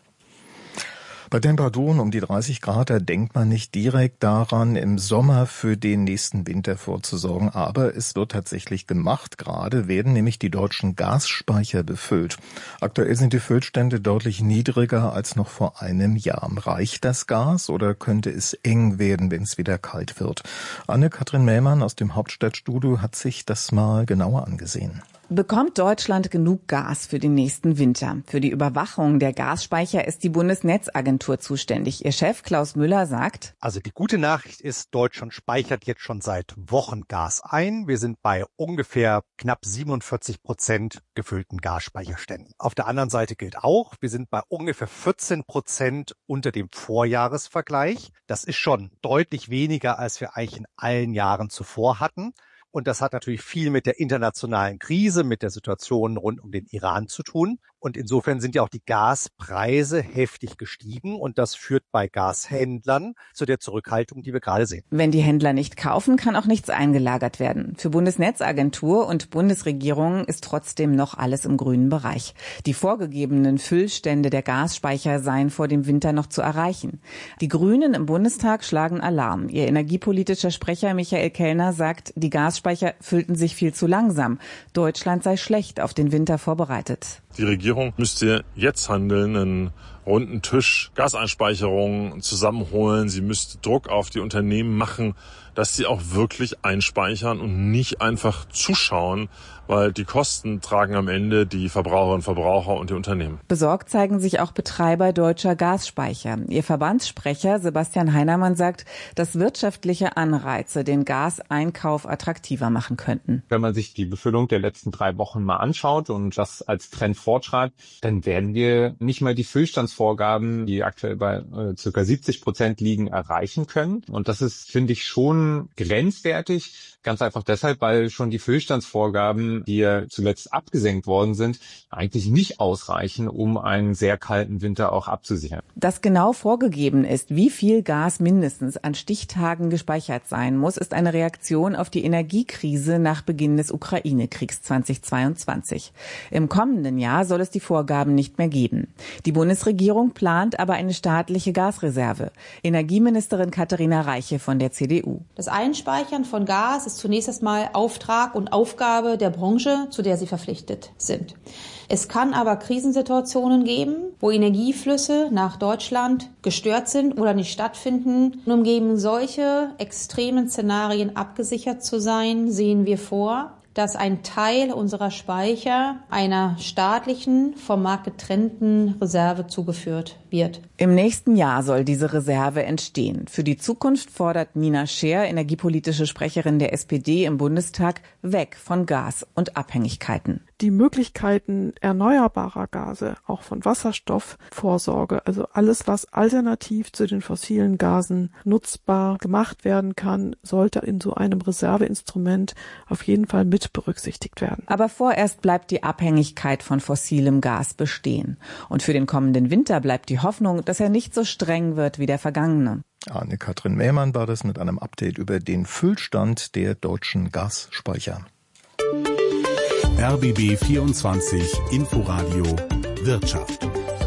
Bei Temperaturen um die dreißig Grad, da denkt man nicht direkt daran, im Sommer für den nächsten Winter vorzusorgen. Aber es wird tatsächlich gemacht. Gerade werden nämlich die deutschen Gasspeicher befüllt. Aktuell sind die Füllstände deutlich niedriger als noch vor einem Jahr. Reicht das Gas oder könnte es eng werden, wenn es wieder kalt wird? Anne-Kathrin Mählmann aus dem Hauptstadtstudio hat sich das mal genauer angesehen. Bekommt Deutschland genug Gas für den nächsten Winter? Für die Überwachung der Gasspeicher ist die Bundesnetzagentur zuständig. Ihr Chef Klaus Müller sagt: Also die gute Nachricht ist, Deutschland speichert jetzt schon seit Wochen Gas ein. Wir sind bei ungefähr knapp siebenundvierzig Prozent gefüllten Gasspeicherständen. Auf der anderen Seite gilt auch, wir sind bei ungefähr vierzehn Prozent unter dem Vorjahresvergleich. Das ist schon deutlich weniger, als wir eigentlich in allen Jahren zuvor hatten. Und das hat natürlich viel mit der internationalen Krise, mit der Situation rund um den Iran zu tun. Und insofern sind ja auch die Gaspreise heftig gestiegen. Und das führt bei Gashändlern zu der Zurückhaltung, die wir gerade sehen. Wenn die Händler nicht kaufen, kann auch nichts eingelagert werden. Für Bundesnetzagentur und Bundesregierung ist trotzdem noch alles im grünen Bereich. Die vorgegebenen Füllstände der Gasspeicher seien vor dem Winter noch zu erreichen. Die Grünen im Bundestag schlagen Alarm. Ihr energiepolitischer Sprecher Michael Kellner sagt, die Gasspeicher füllten sich viel zu langsam. Deutschland sei schlecht auf den Winter vorbereitet. Die Regierung müsste jetzt handeln, einen runden Tisch Gaseinspeicherungen zusammenholen. Sie müsste Druck auf die Unternehmen machen, dass sie auch wirklich einspeichern und nicht einfach zuschauen, weil die Kosten tragen am Ende die Verbraucherinnen und Verbraucher und die Unternehmen. Besorgt zeigen sich auch Betreiber deutscher Gasspeicher. Ihr Verbandssprecher Sebastian Heinermann sagt, dass wirtschaftliche Anreize den Gaseinkauf attraktiver machen könnten. Wenn man sich die Befüllung der letzten drei Wochen mal anschaut und das als Trend fortschreibt, dann werden wir nicht mal die Füllstandsvorgaben, die aktuell bei äh, ca. siebzig Prozent liegen, erreichen können. Und das ist, finde ich, schon grenzwertig. Ganz einfach deshalb, weil schon die Füllstandsvorgaben, die ja zuletzt abgesenkt worden sind, eigentlich nicht ausreichen, um einen sehr kalten Winter auch abzusichern. Dass genau vorgegeben ist, wie viel Gas mindestens an Stichtagen gespeichert sein muss, ist eine Reaktion auf die Energiekrise nach Beginn des Ukraine-Kriegs zweitausendzweiundzwanzig. Im kommenden Jahr soll es die Vorgaben nicht mehr geben. Die Bundesregierung plant aber eine staatliche Gasreserve. Energieministerin Katharina Reiche von der C D U. Das Einspeichern von Gas ist zunächst einmal Auftrag und Aufgabe der Branche, zu der sie verpflichtet sind. Es kann aber Krisensituationen geben, wo Energieflüsse nach Deutschland gestört sind oder nicht stattfinden. Um gegen solche extremen Szenarien abgesichert zu sein, sehen wir vor, dass ein Teil unserer Speicher einer staatlichen, vom Markt getrennten Reserve zugeführt wird. Im nächsten Jahr soll diese Reserve entstehen. Für die Zukunft fordert Nina Scheer, energiepolitische Sprecherin der S P D im Bundestag, weg von Gas und Abhängigkeiten. Die Möglichkeiten erneuerbarer Gase, auch von Wasserstoffvorsorge, also alles, was alternativ zu den fossilen Gasen nutzbar gemacht werden kann, sollte in so einem Reserveinstrument auf jeden Fall mit berücksichtigt werden. Aber vorerst bleibt die Abhängigkeit von fossilem Gas bestehen. Und für den kommenden Winter bleibt die Hoffnung, dass er nicht so streng wird wie der vergangene. Anne-Kathrin Mählmann war das mit einem Update über den Füllstand der deutschen Gasspeicher. R B B vierundzwanzig Inforadio Wirtschaft.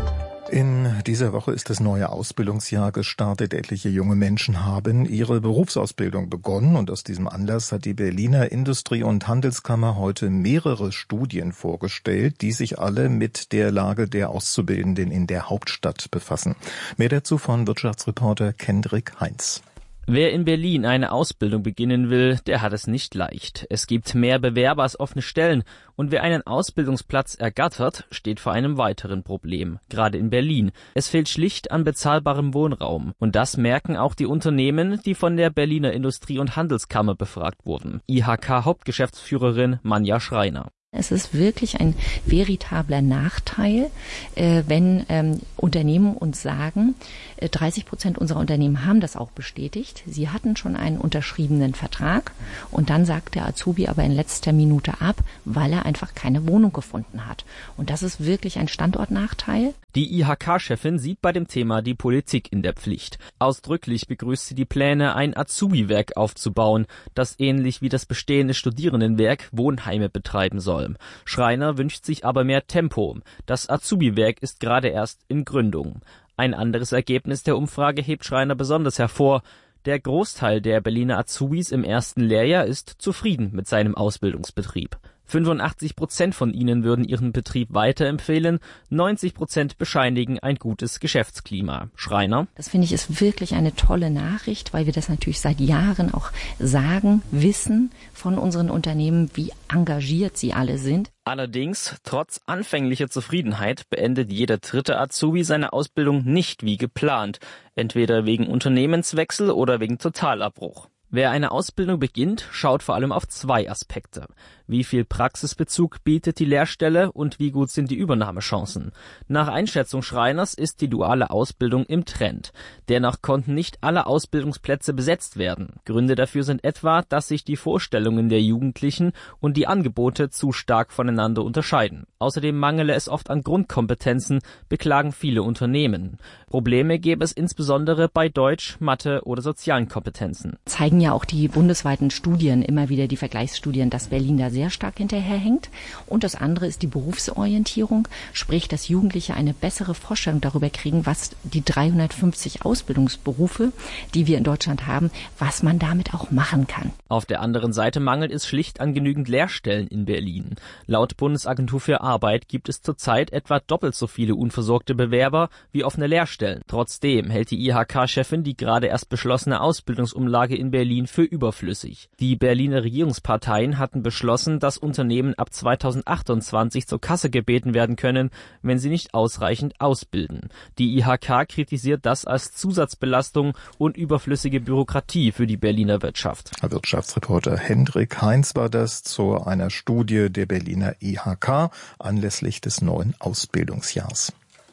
In dieser Woche ist das neue Ausbildungsjahr gestartet. Etliche junge Menschen haben ihre Berufsausbildung begonnen und aus diesem Anlass hat die Berliner Industrie- und Handelskammer heute mehrere Studien vorgestellt, die sich alle mit der Lage der Auszubildenden in der Hauptstadt befassen. Mehr dazu von Wirtschaftsreporter Kendrick Heinz. Wer in Berlin eine Ausbildung beginnen will, der hat es nicht leicht. Es gibt mehr Bewerber als offene Stellen und wer einen Ausbildungsplatz ergattert, steht vor einem weiteren Problem, gerade in Berlin. Es fehlt schlicht an bezahlbarem Wohnraum und das merken auch die Unternehmen, die von der Berliner Industrie- und Handelskammer befragt wurden. I H K-Hauptgeschäftsführerin Manja Schreiner. Es ist wirklich ein veritabler Nachteil, äh, wenn ähm, Unternehmen uns sagen, äh, dreißig Prozent unserer Unternehmen haben das auch bestätigt. Sie hatten schon einen unterschriebenen Vertrag und dann sagt der Azubi aber in letzter Minute ab, weil er einfach keine Wohnung gefunden hat. Und das ist wirklich ein Standortnachteil. Die I H K-Chefin sieht bei dem Thema die Politik in der Pflicht. Ausdrücklich begrüßt sie die Pläne, ein Azubi-Werk aufzubauen, das ähnlich wie das bestehende Studierendenwerk Wohnheime betreiben soll. Schreiner wünscht sich aber mehr Tempo. Das Azubi-Werk ist gerade erst in Gründung. Ein anderes Ergebnis der Umfrage hebt Schreiner besonders hervor. Der Großteil der Berliner Azubis im ersten Lehrjahr ist zufrieden mit seinem Ausbildungsbetrieb. fünfundachtzig Prozent von ihnen würden ihren Betrieb weiterempfehlen, neunzig Prozent bescheinigen ein gutes Geschäftsklima. Schreiner: Das finde ich ist wirklich eine tolle Nachricht, weil wir das natürlich seit Jahren auch sagen, wissen von unseren Unternehmen, wie engagiert sie alle sind. Allerdings, trotz anfänglicher Zufriedenheit, beendet jeder dritte Azubi seine Ausbildung nicht wie geplant, entweder wegen Unternehmenswechsel oder wegen Totalabbruch. Wer eine Ausbildung beginnt, schaut vor allem auf zwei Aspekte. Wie viel Praxisbezug bietet die Lehrstelle und wie gut sind die Übernahmechancen? Nach Einschätzung Schreiners ist die duale Ausbildung im Trend. Dennoch konnten nicht alle Ausbildungsplätze besetzt werden. Gründe dafür sind etwa, dass sich die Vorstellungen der Jugendlichen und die Angebote zu stark voneinander unterscheiden. Außerdem mangele es oft an Grundkompetenzen, beklagen viele Unternehmen. Probleme gäbe es insbesondere bei Deutsch, Mathe oder sozialen Kompetenzen. Zeigen ja auch die bundesweiten Studien, immer wieder die Vergleichsstudien, dass Berlin da sehr stark hinterherhängt. Und das andere ist die Berufsorientierung, sprich, dass Jugendliche eine bessere Vorstellung darüber kriegen, was die dreihundertfünfzig Ausbildungsberufe, die wir in Deutschland haben, was man damit auch machen kann. Auf der anderen Seite mangelt es schlicht an genügend Lehrstellen in Berlin. Laut Bundesagentur für Arbeit gibt es zurzeit etwa doppelt so viele unversorgte Bewerber wie offene Lehrstellen. Trotzdem hält die I H K-Chefin die gerade erst beschlossene Ausbildungsumlage in Berlin für überflüssig. Die Berliner Regierungsparteien hatten beschlossen, dass Unternehmen ab zweitausendachtundzwanzig zur Kasse gebeten werden können, wenn sie nicht ausreichend ausbilden. Die I H K kritisiert das als Zusatzbelastung und überflüssige Bürokratie für die Berliner Wirtschaft. Wirtschaftsreporter Hendrik Heinz war das zu einer Studie der Berliner I H K anlässlich des neuen Ausbildungsjahrs.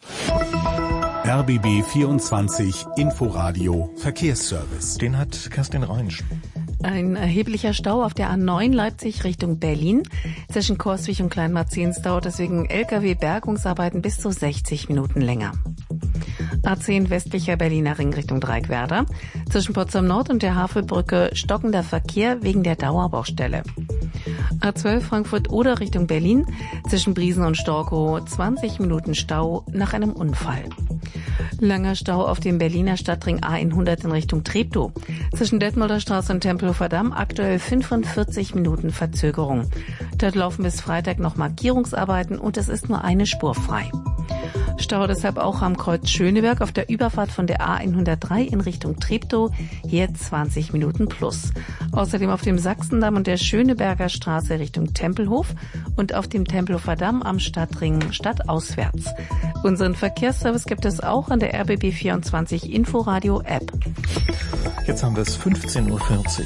R B B vierundzwanzig Inforadio Verkehrsservice. Den hat Kerstin Reinsch. Ein erheblicher Stau auf der A neun Leipzig Richtung Berlin. Zwischen Korswig und Kleinmarzens dauert deswegen L K W-Bergungsarbeiten bis zu sechzig Minuten länger. A zehn westlicher Berliner Ring Richtung Dreieckwerder. Zwischen Potsdam Nord und der Havelbrücke stockender Verkehr wegen der Dauerbaustelle. A zwölf Frankfurt-Oder Richtung Berlin. Zwischen Briesen und Storkow zwanzig Minuten Stau nach einem Unfall. Langer Stau auf dem Berliner Stadtring A hundert in Richtung Treptow. Zwischen Detmolder Straße und Tempelhofer Damm aktuell fünfundvierzig Minuten Verzögerung. Dort laufen bis Freitag noch Markierungsarbeiten und es ist nur eine Spur frei. Stau deshalb auch am Kreuz Schöneberg auf der Überfahrt von der A hundertdrei in Richtung Treptow, hier zwanzig Minuten plus. Außerdem auf dem Sachsendamm und der Schöneberger Straße Richtung Tempelhof und auf dem Tempelhofer Damm am Stadtring stadtauswärts. Unseren Verkehrsservice gibt es auch an der R B B vierundzwanzig Inforadio App. Jetzt haben wir es fünfzehn Uhr vierzig.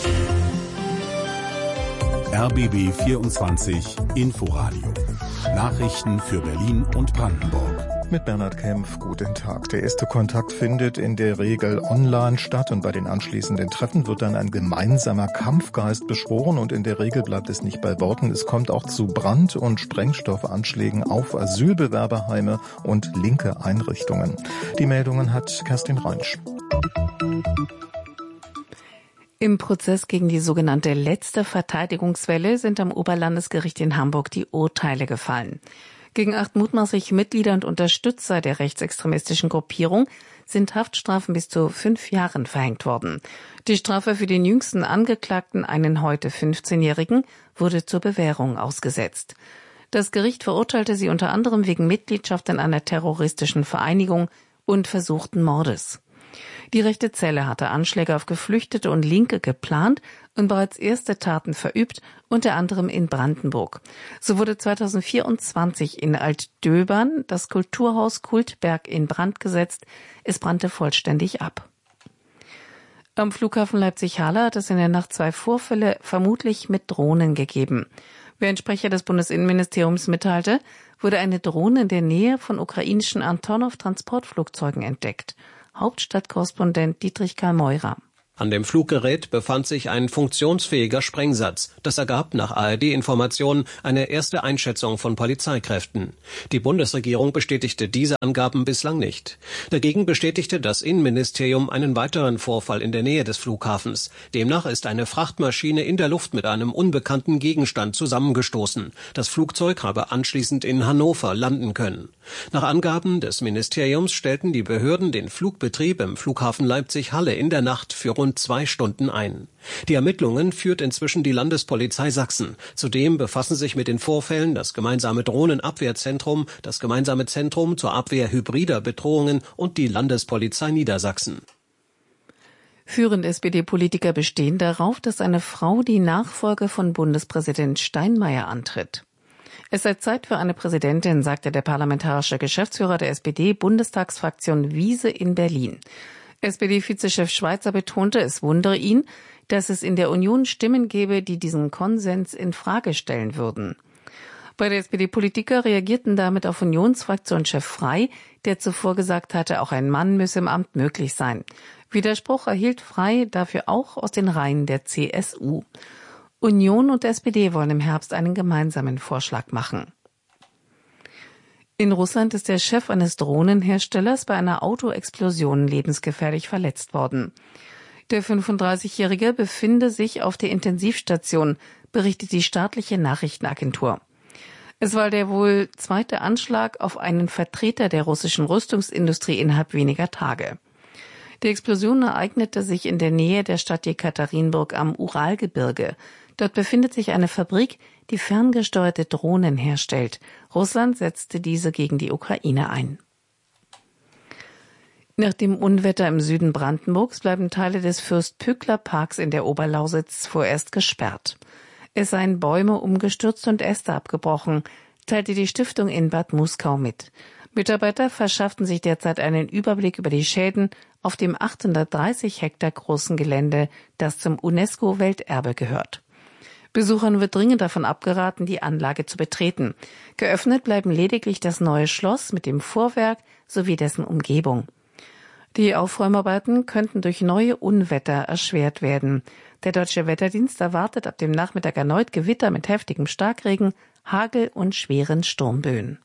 R B B vierundzwanzig Inforadio. Nachrichten für Berlin und Brandenburg. Mit Bernhard Kempf, guten Tag. Der erste Kontakt findet in der Regel online statt und bei den anschließenden Treffen wird dann ein gemeinsamer Kampfgeist beschworen und in der Regel bleibt es nicht bei Worten. Es kommt auch zu Brand- und Sprengstoffanschlägen auf Asylbewerberheime und linke Einrichtungen. Die Meldungen hat Kerstin Reinsch. Im Prozess gegen die sogenannte letzte Verteidigungswelle sind am Oberlandesgericht in Hamburg die Urteile gefallen. Gegen acht mutmaßliche Mitglieder und Unterstützer der rechtsextremistischen Gruppierung sind Haftstrafen bis zu fünf Jahren verhängt worden. Die Strafe für den jüngsten Angeklagten, einen heute fünfzehnjährigen, wurde zur Bewährung ausgesetzt. Das Gericht verurteilte sie unter anderem wegen Mitgliedschaft in einer terroristischen Vereinigung und versuchten Mordes. Die rechte Zelle hatte Anschläge auf Geflüchtete und Linke geplant und bereits erste Taten verübt, unter anderem in Brandenburg. So wurde zweitausendvierundzwanzig in Altdöbern das Kulturhaus Kultberg in Brand gesetzt. Es brannte vollständig ab. Am Flughafen Leipzig-Halle hat es in der Nacht zwei Vorfälle vermutlich mit Drohnen gegeben. Wie ein Sprecher des Bundesinnenministeriums mitteilte, wurde eine Drohne in der Nähe von ukrainischen Antonov-Transportflugzeugen entdeckt. Hauptstadtkorrespondent Dietrich Karl Meurer. An dem Fluggerät befand sich ein funktionsfähiger Sprengsatz. Das ergab nach A R D-Informationen eine erste Einschätzung von Polizeikräften. Die Bundesregierung bestätigte diese Angaben bislang nicht. Dagegen bestätigte das Innenministerium einen weiteren Vorfall in der Nähe des Flughafens. Demnach ist eine Frachtmaschine in der Luft mit einem unbekannten Gegenstand zusammengestoßen. Das Flugzeug habe anschließend in Hannover landen können. Nach Angaben des Ministeriums stellten die Behörden den Flugbetrieb im Flughafen Leipzig-Halle in der Nacht für rund zwei Stunden ein. Die Ermittlungen führt inzwischen die Landespolizei Sachsen. Zudem befassen sich mit den Vorfällen das gemeinsame Drohnenabwehrzentrum, das gemeinsame Zentrum zur Abwehr hybrider Bedrohungen und die Landespolizei Niedersachsen. Führende S P D-Politiker bestehen darauf, dass eine Frau die Nachfolge von Bundespräsident Steinmeier antritt. Es sei Zeit für eine Präsidentin, sagte der parlamentarische Geschäftsführer der S P D-Bundestagsfraktion Wiese in Berlin. S P D-Vizechef Schweizer betonte, es wundere ihn, dass es in der Union Stimmen gebe, die diesen Konsens in Frage stellen würden. Bei der S P D-Politiker reagierten damit auf Unionsfraktionschef Frey, der zuvor gesagt hatte, auch ein Mann müsse im Amt möglich sein. Widerspruch erhielt Frey dafür auch aus den Reihen der C S U. Union und S P D wollen im Herbst einen gemeinsamen Vorschlag machen. In Russland ist der Chef eines Drohnenherstellers bei einer Autoexplosion lebensgefährlich verletzt worden. Der fünfunddreißigjährige befinde sich auf der Intensivstation, berichtet die staatliche Nachrichtenagentur. Es war der wohl zweite Anschlag auf einen Vertreter der russischen Rüstungsindustrie innerhalb weniger Tage. Die Explosion ereignete sich in der Nähe der Stadt Jekaterinburg am Uralgebirge. Dort befindet sich eine Fabrik, die ferngesteuerte Drohnen herstellt. Russland setzte diese gegen die Ukraine ein. Nach dem Unwetter im Süden Brandenburgs bleiben Teile des Fürst-Pückler-Parks in der Oberlausitz vorerst gesperrt. Es seien Bäume umgestürzt und Äste abgebrochen, teilte die Stiftung in Bad Muskau mit. Mitarbeiter verschafften sich derzeit einen Überblick über die Schäden auf dem achthundertdreißig Hektar großen Gelände, das zum UNESCO-Welterbe gehört. Besuchern wird dringend davon abgeraten, die Anlage zu betreten. Geöffnet bleiben lediglich das neue Schloss mit dem Vorwerk sowie dessen Umgebung. Die Aufräumarbeiten könnten durch neue Unwetter erschwert werden. Der Deutsche Wetterdienst erwartet ab dem Nachmittag erneut Gewitter mit heftigem Starkregen, Hagel und schweren Sturmböen.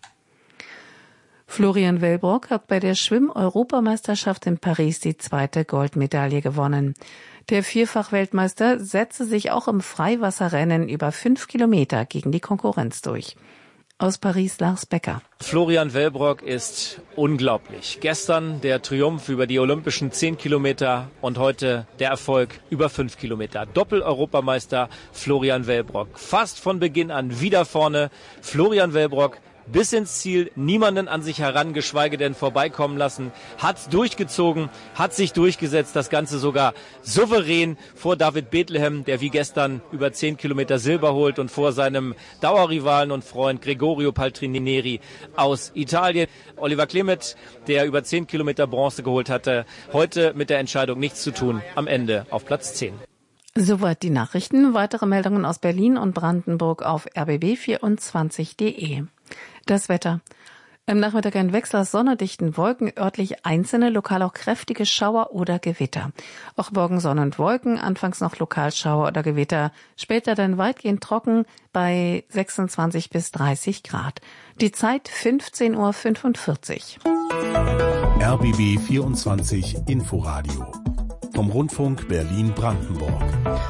Florian Wellbrock hat bei der Schwimm-Europameisterschaft in Paris die zweite Goldmedaille gewonnen. Der Vierfach-Weltmeister setzte sich auch im Freiwasserrennen über fünf Kilometer gegen die Konkurrenz durch. Aus Paris Lars Becker. Florian Wellbrock ist unglaublich. Gestern der Triumph über die olympischen zehn Kilometer und heute der Erfolg über fünf Kilometer. Doppel-Europameister Florian Wellbrock. Fast von Beginn an wieder vorne. Florian Wellbrock bis ins Ziel, niemanden an sich heran, geschweige denn vorbeikommen lassen, hat durchgezogen, hat sich durchgesetzt, das Ganze sogar souverän vor David Bethlehem, der wie gestern über zehn Kilometer Silber holt, und vor seinem Dauerrivalen und Freund Gregorio Paltrineri aus Italien. Oliver Clemet, der über zehn Kilometer Bronze geholt hatte, heute mit der Entscheidung nichts zu tun, am Ende auf Platz zehn. Soweit die Nachrichten. Weitere Meldungen aus Berlin und Brandenburg auf r b b vierundzwanzig punkt d e. Das Wetter. Am Nachmittag ein Wechsel aus sonnendichten Wolken, örtlich einzelne, lokal auch kräftige Schauer oder Gewitter. Auch morgen Sonne und Wolken, anfangs noch lokal Schauer oder Gewitter, später dann weitgehend trocken bei sechsundzwanzig bis dreißig Grad. Die Zeit fünfzehn Uhr fünfundvierzig. R B B vierundzwanzig Inforadio vom Rundfunk Berlin-Brandenburg.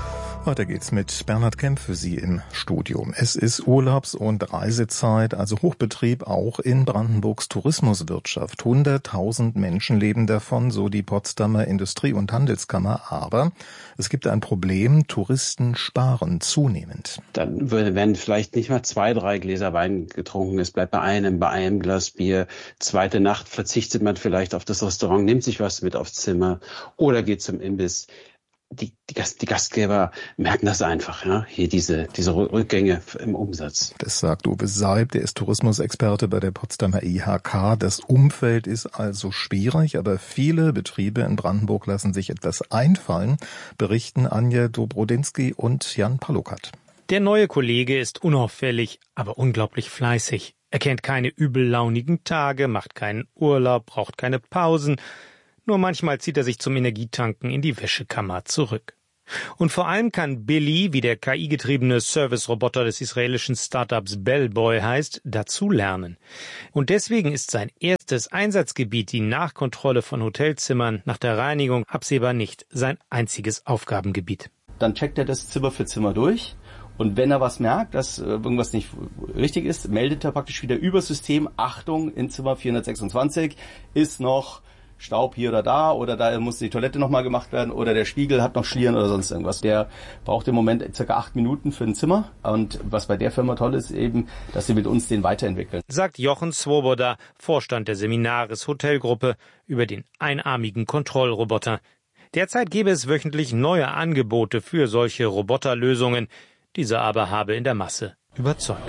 Weiter geht's mit Bernhard Kemp für Sie im Studio. Es ist Urlaubs- und Reisezeit, also Hochbetrieb auch in Brandenburgs Tourismuswirtschaft. hunderttausend Menschen leben davon, so die Potsdamer Industrie- und Handelskammer. Aber es gibt ein Problem, Touristen sparen zunehmend. Dann werden vielleicht nicht mal zwei, drei Gläser Wein getrunken. Es bleibt bei einem, bei einem Glas Bier. Zweite Nacht verzichtet man vielleicht auf das Restaurant, nimmt sich was mit aufs Zimmer oder geht zum Imbiss. Die, die, Gast, die Gastgeber merken das einfach, ja, hier diese, diese Rückgänge im Umsatz. Das sagt Uwe Seib, der ist Tourismusexperte bei der Potsdamer I H K. Das Umfeld ist also schwierig, aber viele Betriebe in Brandenburg lassen sich etwas einfallen, berichten Anja Dobrodinsky und Jan Palukat. Der neue Kollege ist unauffällig, aber unglaublich fleißig. Er kennt keine übellaunigen Tage, macht keinen Urlaub, braucht keine Pausen. Nur manchmal zieht er sich zum Energietanken in die Wäschekammer zurück. Und vor allem kann Billy, wie der K I-getriebene Service-Roboter des israelischen Startups Bellboy heißt, dazulernen. Und deswegen ist sein erstes Einsatzgebiet, die Nachkontrolle von Hotelzimmern nach der Reinigung, absehbar nicht sein einziges Aufgabengebiet. Dann checkt er das Zimmer für Zimmer durch. Und wenn er was merkt, dass irgendwas nicht richtig ist, meldet er praktisch wieder übers System, Achtung, in Zimmer vierhundertsechsundzwanzig ist noch Staub hier oder da, oder da muss die Toilette nochmal gemacht werden, oder der Spiegel hat noch Schlieren oder sonst irgendwas. Der braucht im Moment circa acht Minuten für ein Zimmer. Und was bei der Firma toll ist, eben, dass sie mit uns den weiterentwickeln. Sagt Jochen Swoboda, Vorstand der Seminaris Hotelgruppe, über den einarmigen Kontrollroboter. Derzeit gäbe es wöchentlich neue Angebote für solche Roboterlösungen. Dieser aber habe in der Masse überzeugt.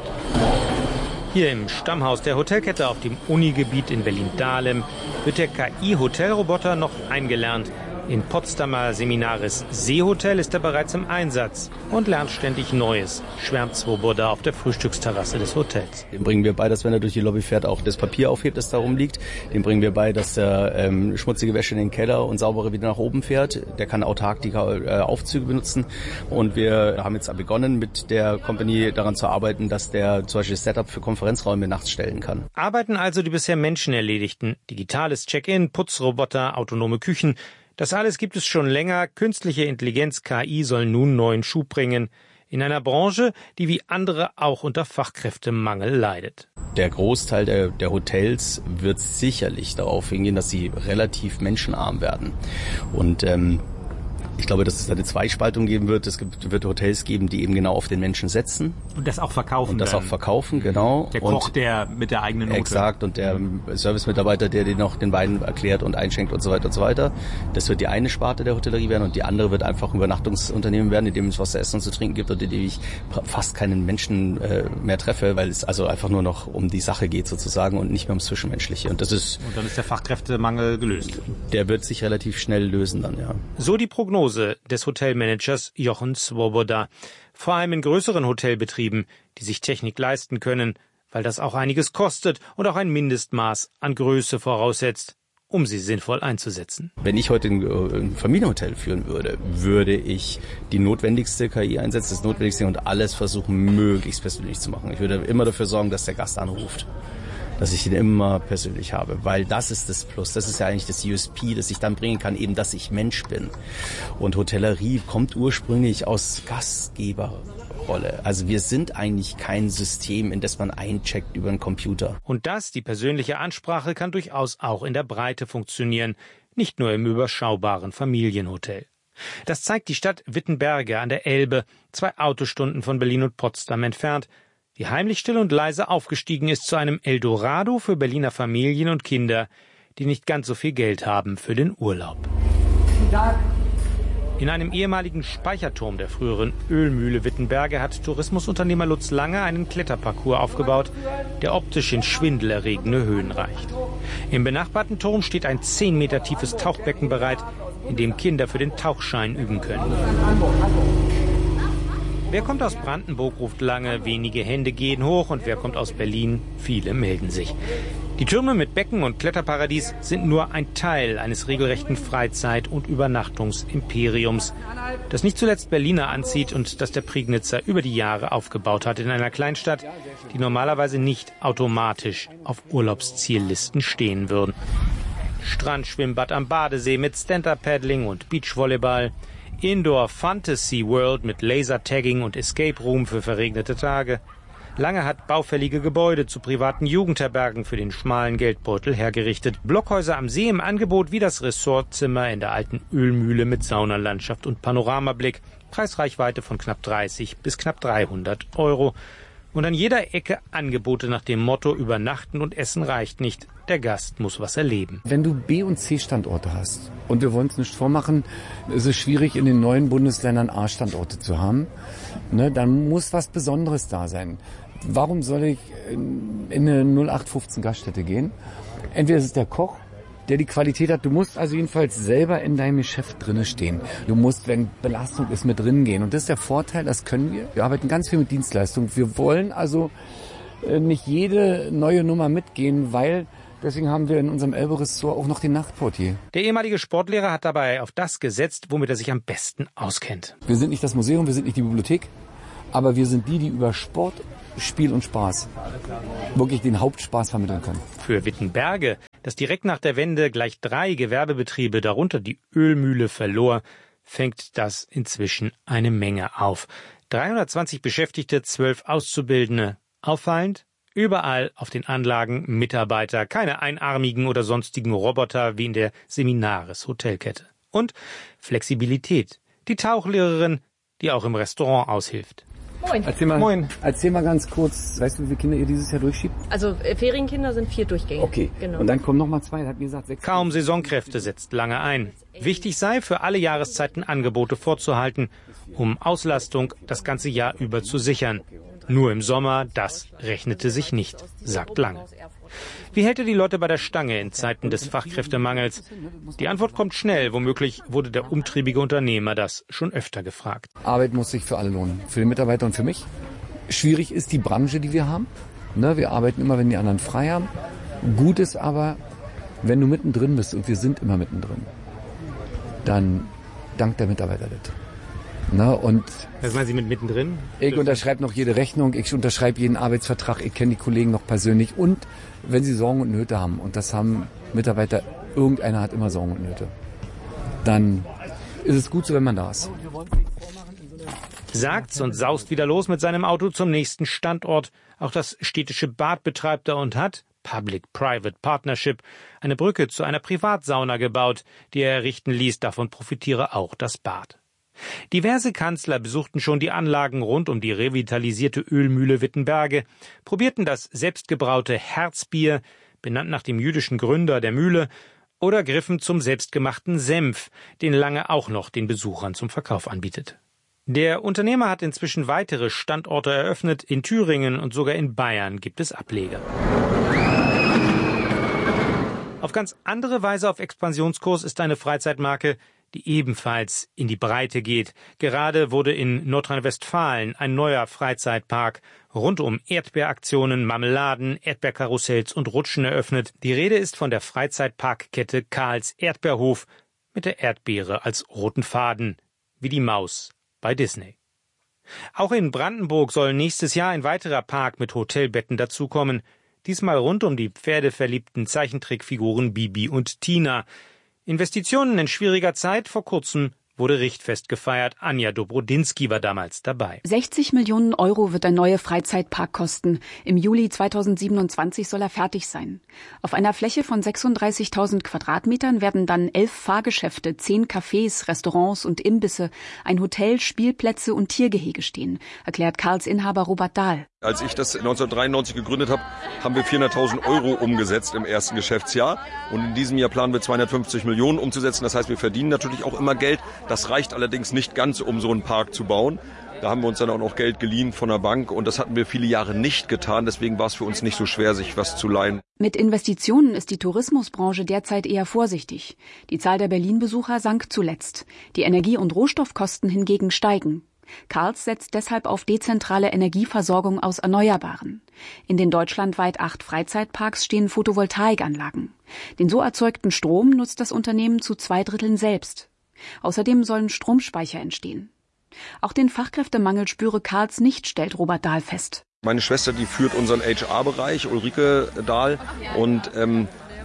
Hier im Stammhaus der Hotelkette auf dem Unigebiet in Berlin-Dahlem wird der K I-Hotelroboter noch eingelernt. Im Potsdamer Seminaris Seehotel ist er bereits im Einsatz und lernt ständig Neues, schwärmt Swoboda auf der Frühstücksterrasse des Hotels. Dem bringen wir bei, dass wenn er durch die Lobby fährt, auch das Papier aufhebt, das da rumliegt. Dem bringen wir bei, dass er ähm, schmutzige Wäsche in den Keller und saubere wieder nach oben fährt. Der kann autark die äh, Aufzüge benutzen. Und wir haben jetzt begonnen, mit der Company daran zu arbeiten, dass der zum Beispiel das Setup für Konferenzräume nachts stellen kann. Arbeiten also die bisher Menschen erledigten. Digitales Check-in, Putzroboter, autonome Küchen. Das alles gibt es schon länger. Künstliche Intelligenz, K I, soll nun neuen Schub bringen. In einer Branche, die wie andere auch unter Fachkräftemangel leidet. Der Großteil der, der Hotels wird sicherlich darauf hingehen, dass sie relativ menschenarm werden. Und ähm, ich glaube, dass es eine Zweispaltung geben wird. Es gibt, wird Hotels geben, die eben genau auf den Menschen setzen. Und das auch verkaufen. Und das dann. auch verkaufen, genau. Der Koch, und der mit der eigenen Note. Exakt. Und der mhm. Servicemitarbeiter, der den noch den Wein erklärt und einschenkt und so weiter und so weiter. Das wird die eine Sparte der Hotellerie werden. Und die andere wird einfach ein Übernachtungsunternehmen werden, in dem es was zu essen und zu trinken gibt und in dem ich fast keinen Menschen äh, mehr treffe, weil es also einfach nur noch um die Sache geht sozusagen und nicht mehr ums Zwischenmenschliche. Und das ist. Und dann ist der Fachkräftemangel gelöst. Der wird sich relativ schnell lösen dann, ja. So die Prognose des Hotelmanagers Jochen Swoboda. Vor allem in größeren Hotelbetrieben, die sich Technik leisten können, weil das auch einiges kostet und auch ein Mindestmaß an Größe voraussetzt, um sie sinnvoll einzusetzen. Wenn ich heute ein Familienhotel führen würde, würde ich die notwendigste K I einsetzen, das Notwendigste und alles versuchen, möglichst persönlich zu machen. Ich würde immer dafür sorgen, dass der Gast anruft. Dass ich ihn immer persönlich habe, weil das ist das Plus, das ist ja eigentlich das U S P, das ich dann bringen kann, eben, dass ich Mensch bin. Und Hotellerie kommt ursprünglich aus Gastgeberrolle. Also wir sind eigentlich kein System, in das man eincheckt über einen Computer. Und das, die persönliche Ansprache, kann durchaus auch in der Breite funktionieren, nicht nur im überschaubaren Familienhotel. Das zeigt die Stadt Wittenberge an der Elbe, zwei Autostunden von Berlin und Potsdam entfernt, die heimlich still und leise aufgestiegen ist zu einem Eldorado für Berliner Familien und Kinder, die nicht ganz so viel Geld haben für den Urlaub. In einem ehemaligen Speicherturm der früheren Ölmühle Wittenberge hat Tourismusunternehmer Lutz Lange einen Kletterparcours aufgebaut, der optisch in schwindelerregende Höhen reicht. Im benachbarten Turm steht ein zehn Meter tiefes Tauchbecken bereit, in dem Kinder für den Tauchschein üben können. Wer kommt aus Brandenburg, ruft Lange, wenige Hände gehen hoch, und wer kommt aus Berlin, viele melden sich. Die Türme mit Becken und Kletterparadies sind nur ein Teil eines regelrechten Freizeit- und Übernachtungsimperiums, das nicht zuletzt Berliner anzieht und das der Prignitzer über die Jahre aufgebaut hat in einer Kleinstadt, die normalerweise nicht automatisch auf Urlaubsziellisten stehen würden. Strandschwimmbad am Badesee mit Stand-Up-Paddling und Beachvolleyball, Indoor Fantasy World mit Lasertagging und Escape Room für verregnete Tage. Lange hat baufällige Gebäude zu privaten Jugendherbergen für den schmalen Geldbeutel hergerichtet. Blockhäuser am See im Angebot wie das Ressortzimmer in der alten Ölmühle mit Saunalandschaft und Panoramablick. Preisreichweite von knapp dreißig bis knapp dreihundert Euro. Und an jeder Ecke Angebote nach dem Motto: Übernachten und Essen reicht nicht. Der Gast muss was erleben. Wenn du B- und C-Standorte hast, und wir wollen es nicht vormachen, ist es schwierig, in den neuen Bundesländern A-Standorte zu haben, ne, dann muss was Besonderes da sein. Warum soll ich in eine null acht fünfzehn Gaststätte gehen? Entweder ist es der Koch, der die Qualität hat. Du musst also jedenfalls selber in deinem Geschäft drinne stehen. Du musst, wenn Belastung ist, mit drin gehen. Und das ist der Vorteil, das können wir. Wir arbeiten ganz viel mit Dienstleistungen. Wir wollen also nicht jede neue Nummer mitgehen, weil deswegen haben wir in unserem Elbe-Ressort auch noch den Nachtportier. Der ehemalige Sportlehrer hat dabei auf das gesetzt, womit er sich am besten auskennt. Wir sind nicht das Museum, wir sind nicht die Bibliothek, aber wir sind die, die über Sport, Spiel und Spaß wirklich den Hauptspaß vermitteln können. Für Wittenberge, das direkt nach der Wende gleich drei Gewerbebetriebe, darunter die Ölmühle, verlor, fängt das inzwischen eine Menge auf. dreihundertzwanzig Beschäftigte, zwölf Auszubildende. Auffallend: überall auf den Anlagen Mitarbeiter, keine einarmigen oder sonstigen Roboter wie in der Seminaris Hotelkette. Und Flexibilität. Die Tauchlehrerin, die auch im Restaurant aushilft. Moin. Erzähl mal, Moin. Erzähl mal ganz kurz, weißt du, wie viele Kinder ihr dieses Jahr durchschiebt? Also äh, Ferienkinder sind vier Durchgänge. Okay, genau. Und dann kommen noch mal zwei, hat mir gesagt, sechs. Kaum Saisonkräfte setzt lange ein. Wichtig sei, für alle Jahreszeiten Angebote vorzuhalten, um Auslastung das ganze Jahr über zu sichern. Nur im Sommer, das rechnete sich nicht, sagt Lange. Wie hält er die Leute bei der Stange in Zeiten des Fachkräftemangels? Die Antwort kommt schnell. Womöglich wurde der umtriebige Unternehmer das schon öfter gefragt. Arbeit muss sich für alle lohnen, für den Mitarbeiter und für mich. Schwierig ist die Branche, die wir haben. Ne, wir arbeiten immer, wenn die anderen frei haben. Gut ist aber, wenn du mittendrin bist, und wir sind immer mittendrin, dann dankt der Mitarbeiter das. Na, und was meinen Sie mit mittendrin? Ich unterschreibe noch jede Rechnung, ich unterschreibe jeden Arbeitsvertrag, ich kenne die Kollegen noch persönlich. Und wenn sie Sorgen und Nöte haben, und das haben Mitarbeiter, irgendeiner hat immer Sorgen und Nöte, dann ist es gut so, wenn man da ist. Sagt's und saust wieder los mit seinem Auto zum nächsten Standort. Auch das städtische Bad betreibt er und hat, Public-Private Partnership, eine Brücke zu einer Privatsauna gebaut, die er errichten ließ. Davon profitiere auch das Bad. Diverse Kanzler besuchten schon die Anlagen rund um die revitalisierte Ölmühle Wittenberge, probierten das selbstgebraute Herzbier, benannt nach dem jüdischen Gründer der Mühle, oder griffen zum selbstgemachten Senf, den Lange auch noch den Besuchern zum Verkauf anbietet. Der Unternehmer hat inzwischen weitere Standorte eröffnet. In Thüringen und sogar in Bayern gibt es Ableger. Auf ganz andere Weise auf Expansionskurs ist eine Freizeitmarke, die ebenfalls in die Breite geht. Gerade wurde in Nordrhein-Westfalen ein neuer Freizeitpark rund um Erdbeeraktionen, Marmeladen, Erdbeerkarussells und Rutschen eröffnet. Die Rede ist von der Freizeitparkkette Karls Erdbeerhof mit der Erdbeere als roten Faden, wie die Maus bei Disney. Auch in Brandenburg soll nächstes Jahr ein weiterer Park mit Hotelbetten dazukommen, diesmal rund um die pferdeverliebten Zeichentrickfiguren Bibi und Tina. Investitionen in schwieriger Zeit. Vor kurzem wurde Richtfest gefeiert. Anja Dobrodinsky war damals dabei. sechzig Millionen Euro wird der neue Freizeitpark kosten. Im Juli zweitausendsiebenundzwanzig soll er fertig sein. Auf einer Fläche von sechsunddreißigtausend Quadratmetern werden dann elf Fahrgeschäfte, zehn Cafés, Restaurants und Imbisse, ein Hotel, Spielplätze und Tiergehege stehen, erklärt Karls Inhaber Robert Dahl. Als ich das neunzehnhundertdreiundneunzig gegründet habe, haben wir vierhunderttausend Euro umgesetzt im ersten Geschäftsjahr. Und in diesem Jahr planen wir zweihundertfünfzig Millionen umzusetzen. Das heißt, wir verdienen natürlich auch immer Geld. Das reicht allerdings nicht ganz, um so einen Park zu bauen. Da haben wir uns dann auch noch Geld geliehen von der Bank. Und das hatten wir viele Jahre nicht getan. Deswegen war es für uns nicht so schwer, sich was zu leihen. Mit Investitionen ist die Tourismusbranche derzeit eher vorsichtig. Die Zahl der Berlin-Besucher sank zuletzt. Die Energie- und Rohstoffkosten hingegen steigen. Karls setzt deshalb auf dezentrale Energieversorgung aus Erneuerbaren. In den deutschlandweit acht Freizeitparks stehen Photovoltaikanlagen. Den so erzeugten Strom nutzt das Unternehmen zu zwei Dritteln selbst. Außerdem sollen Stromspeicher entstehen. Auch den Fachkräftemangel spüre Karls nicht, stellt Robert Dahl fest. Meine Schwester, die führt unseren H R-Bereich, Ulrike Dahl, und ähm,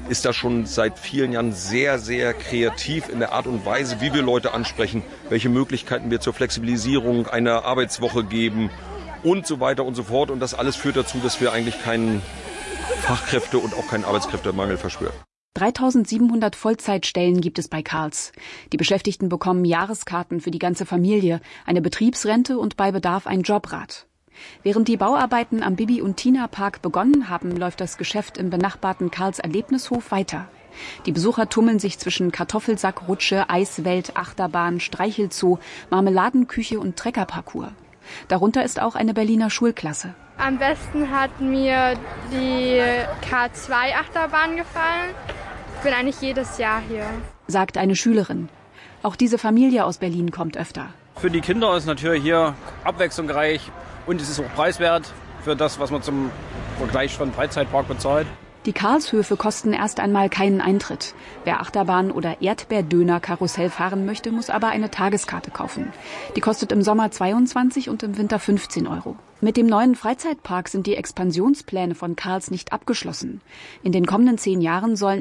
ist da schon seit vielen Jahren sehr, sehr kreativ in der Art und Weise, wie wir Leute ansprechen, welche Möglichkeiten wir zur Flexibilisierung einer Arbeitswoche geben und so weiter und so fort. Und das alles führt dazu, dass wir eigentlich keinen Fachkräfte- und auch keinen Arbeitskräftemangel verspüren. dreitausendsiebenhundert Vollzeitstellen gibt es bei Carls. Die Beschäftigten bekommen Jahreskarten für die ganze Familie, eine Betriebsrente und bei Bedarf ein Jobrat. Während die Bauarbeiten am Bibi und Tina Park begonnen haben, läuft das Geschäft im benachbarten Carls Erlebnishof weiter. Die Besucher tummeln sich zwischen Kartoffelsack, Rutsche, Eiswelt, Achterbahn, Streichelzoo, Marmeladenküche und Treckerparcours. Darunter ist auch eine Berliner Schulklasse. Am besten hat mir die K zwei Achterbahn gefallen. Ich bin eigentlich jedes Jahr hier, sagt eine Schülerin. Auch diese Familie aus Berlin kommt öfter. Für die Kinder ist natürlich hier abwechslungsreich und es ist auch preiswert für das, was man zum Vergleich von Freizeitpark bezahlt. Die Karlshöfe kosten erst einmal keinen Eintritt. Wer Achterbahn oder Erdbeerdöner-Karussell fahren möchte, muss aber eine Tageskarte kaufen. Die kostet im Sommer zweiundzwanzig und im Winter fünfzehn Euro. Mit dem neuen Freizeitpark sind die Expansionspläne von Carls nicht abgeschlossen. In den kommenden zehn Jahren sollen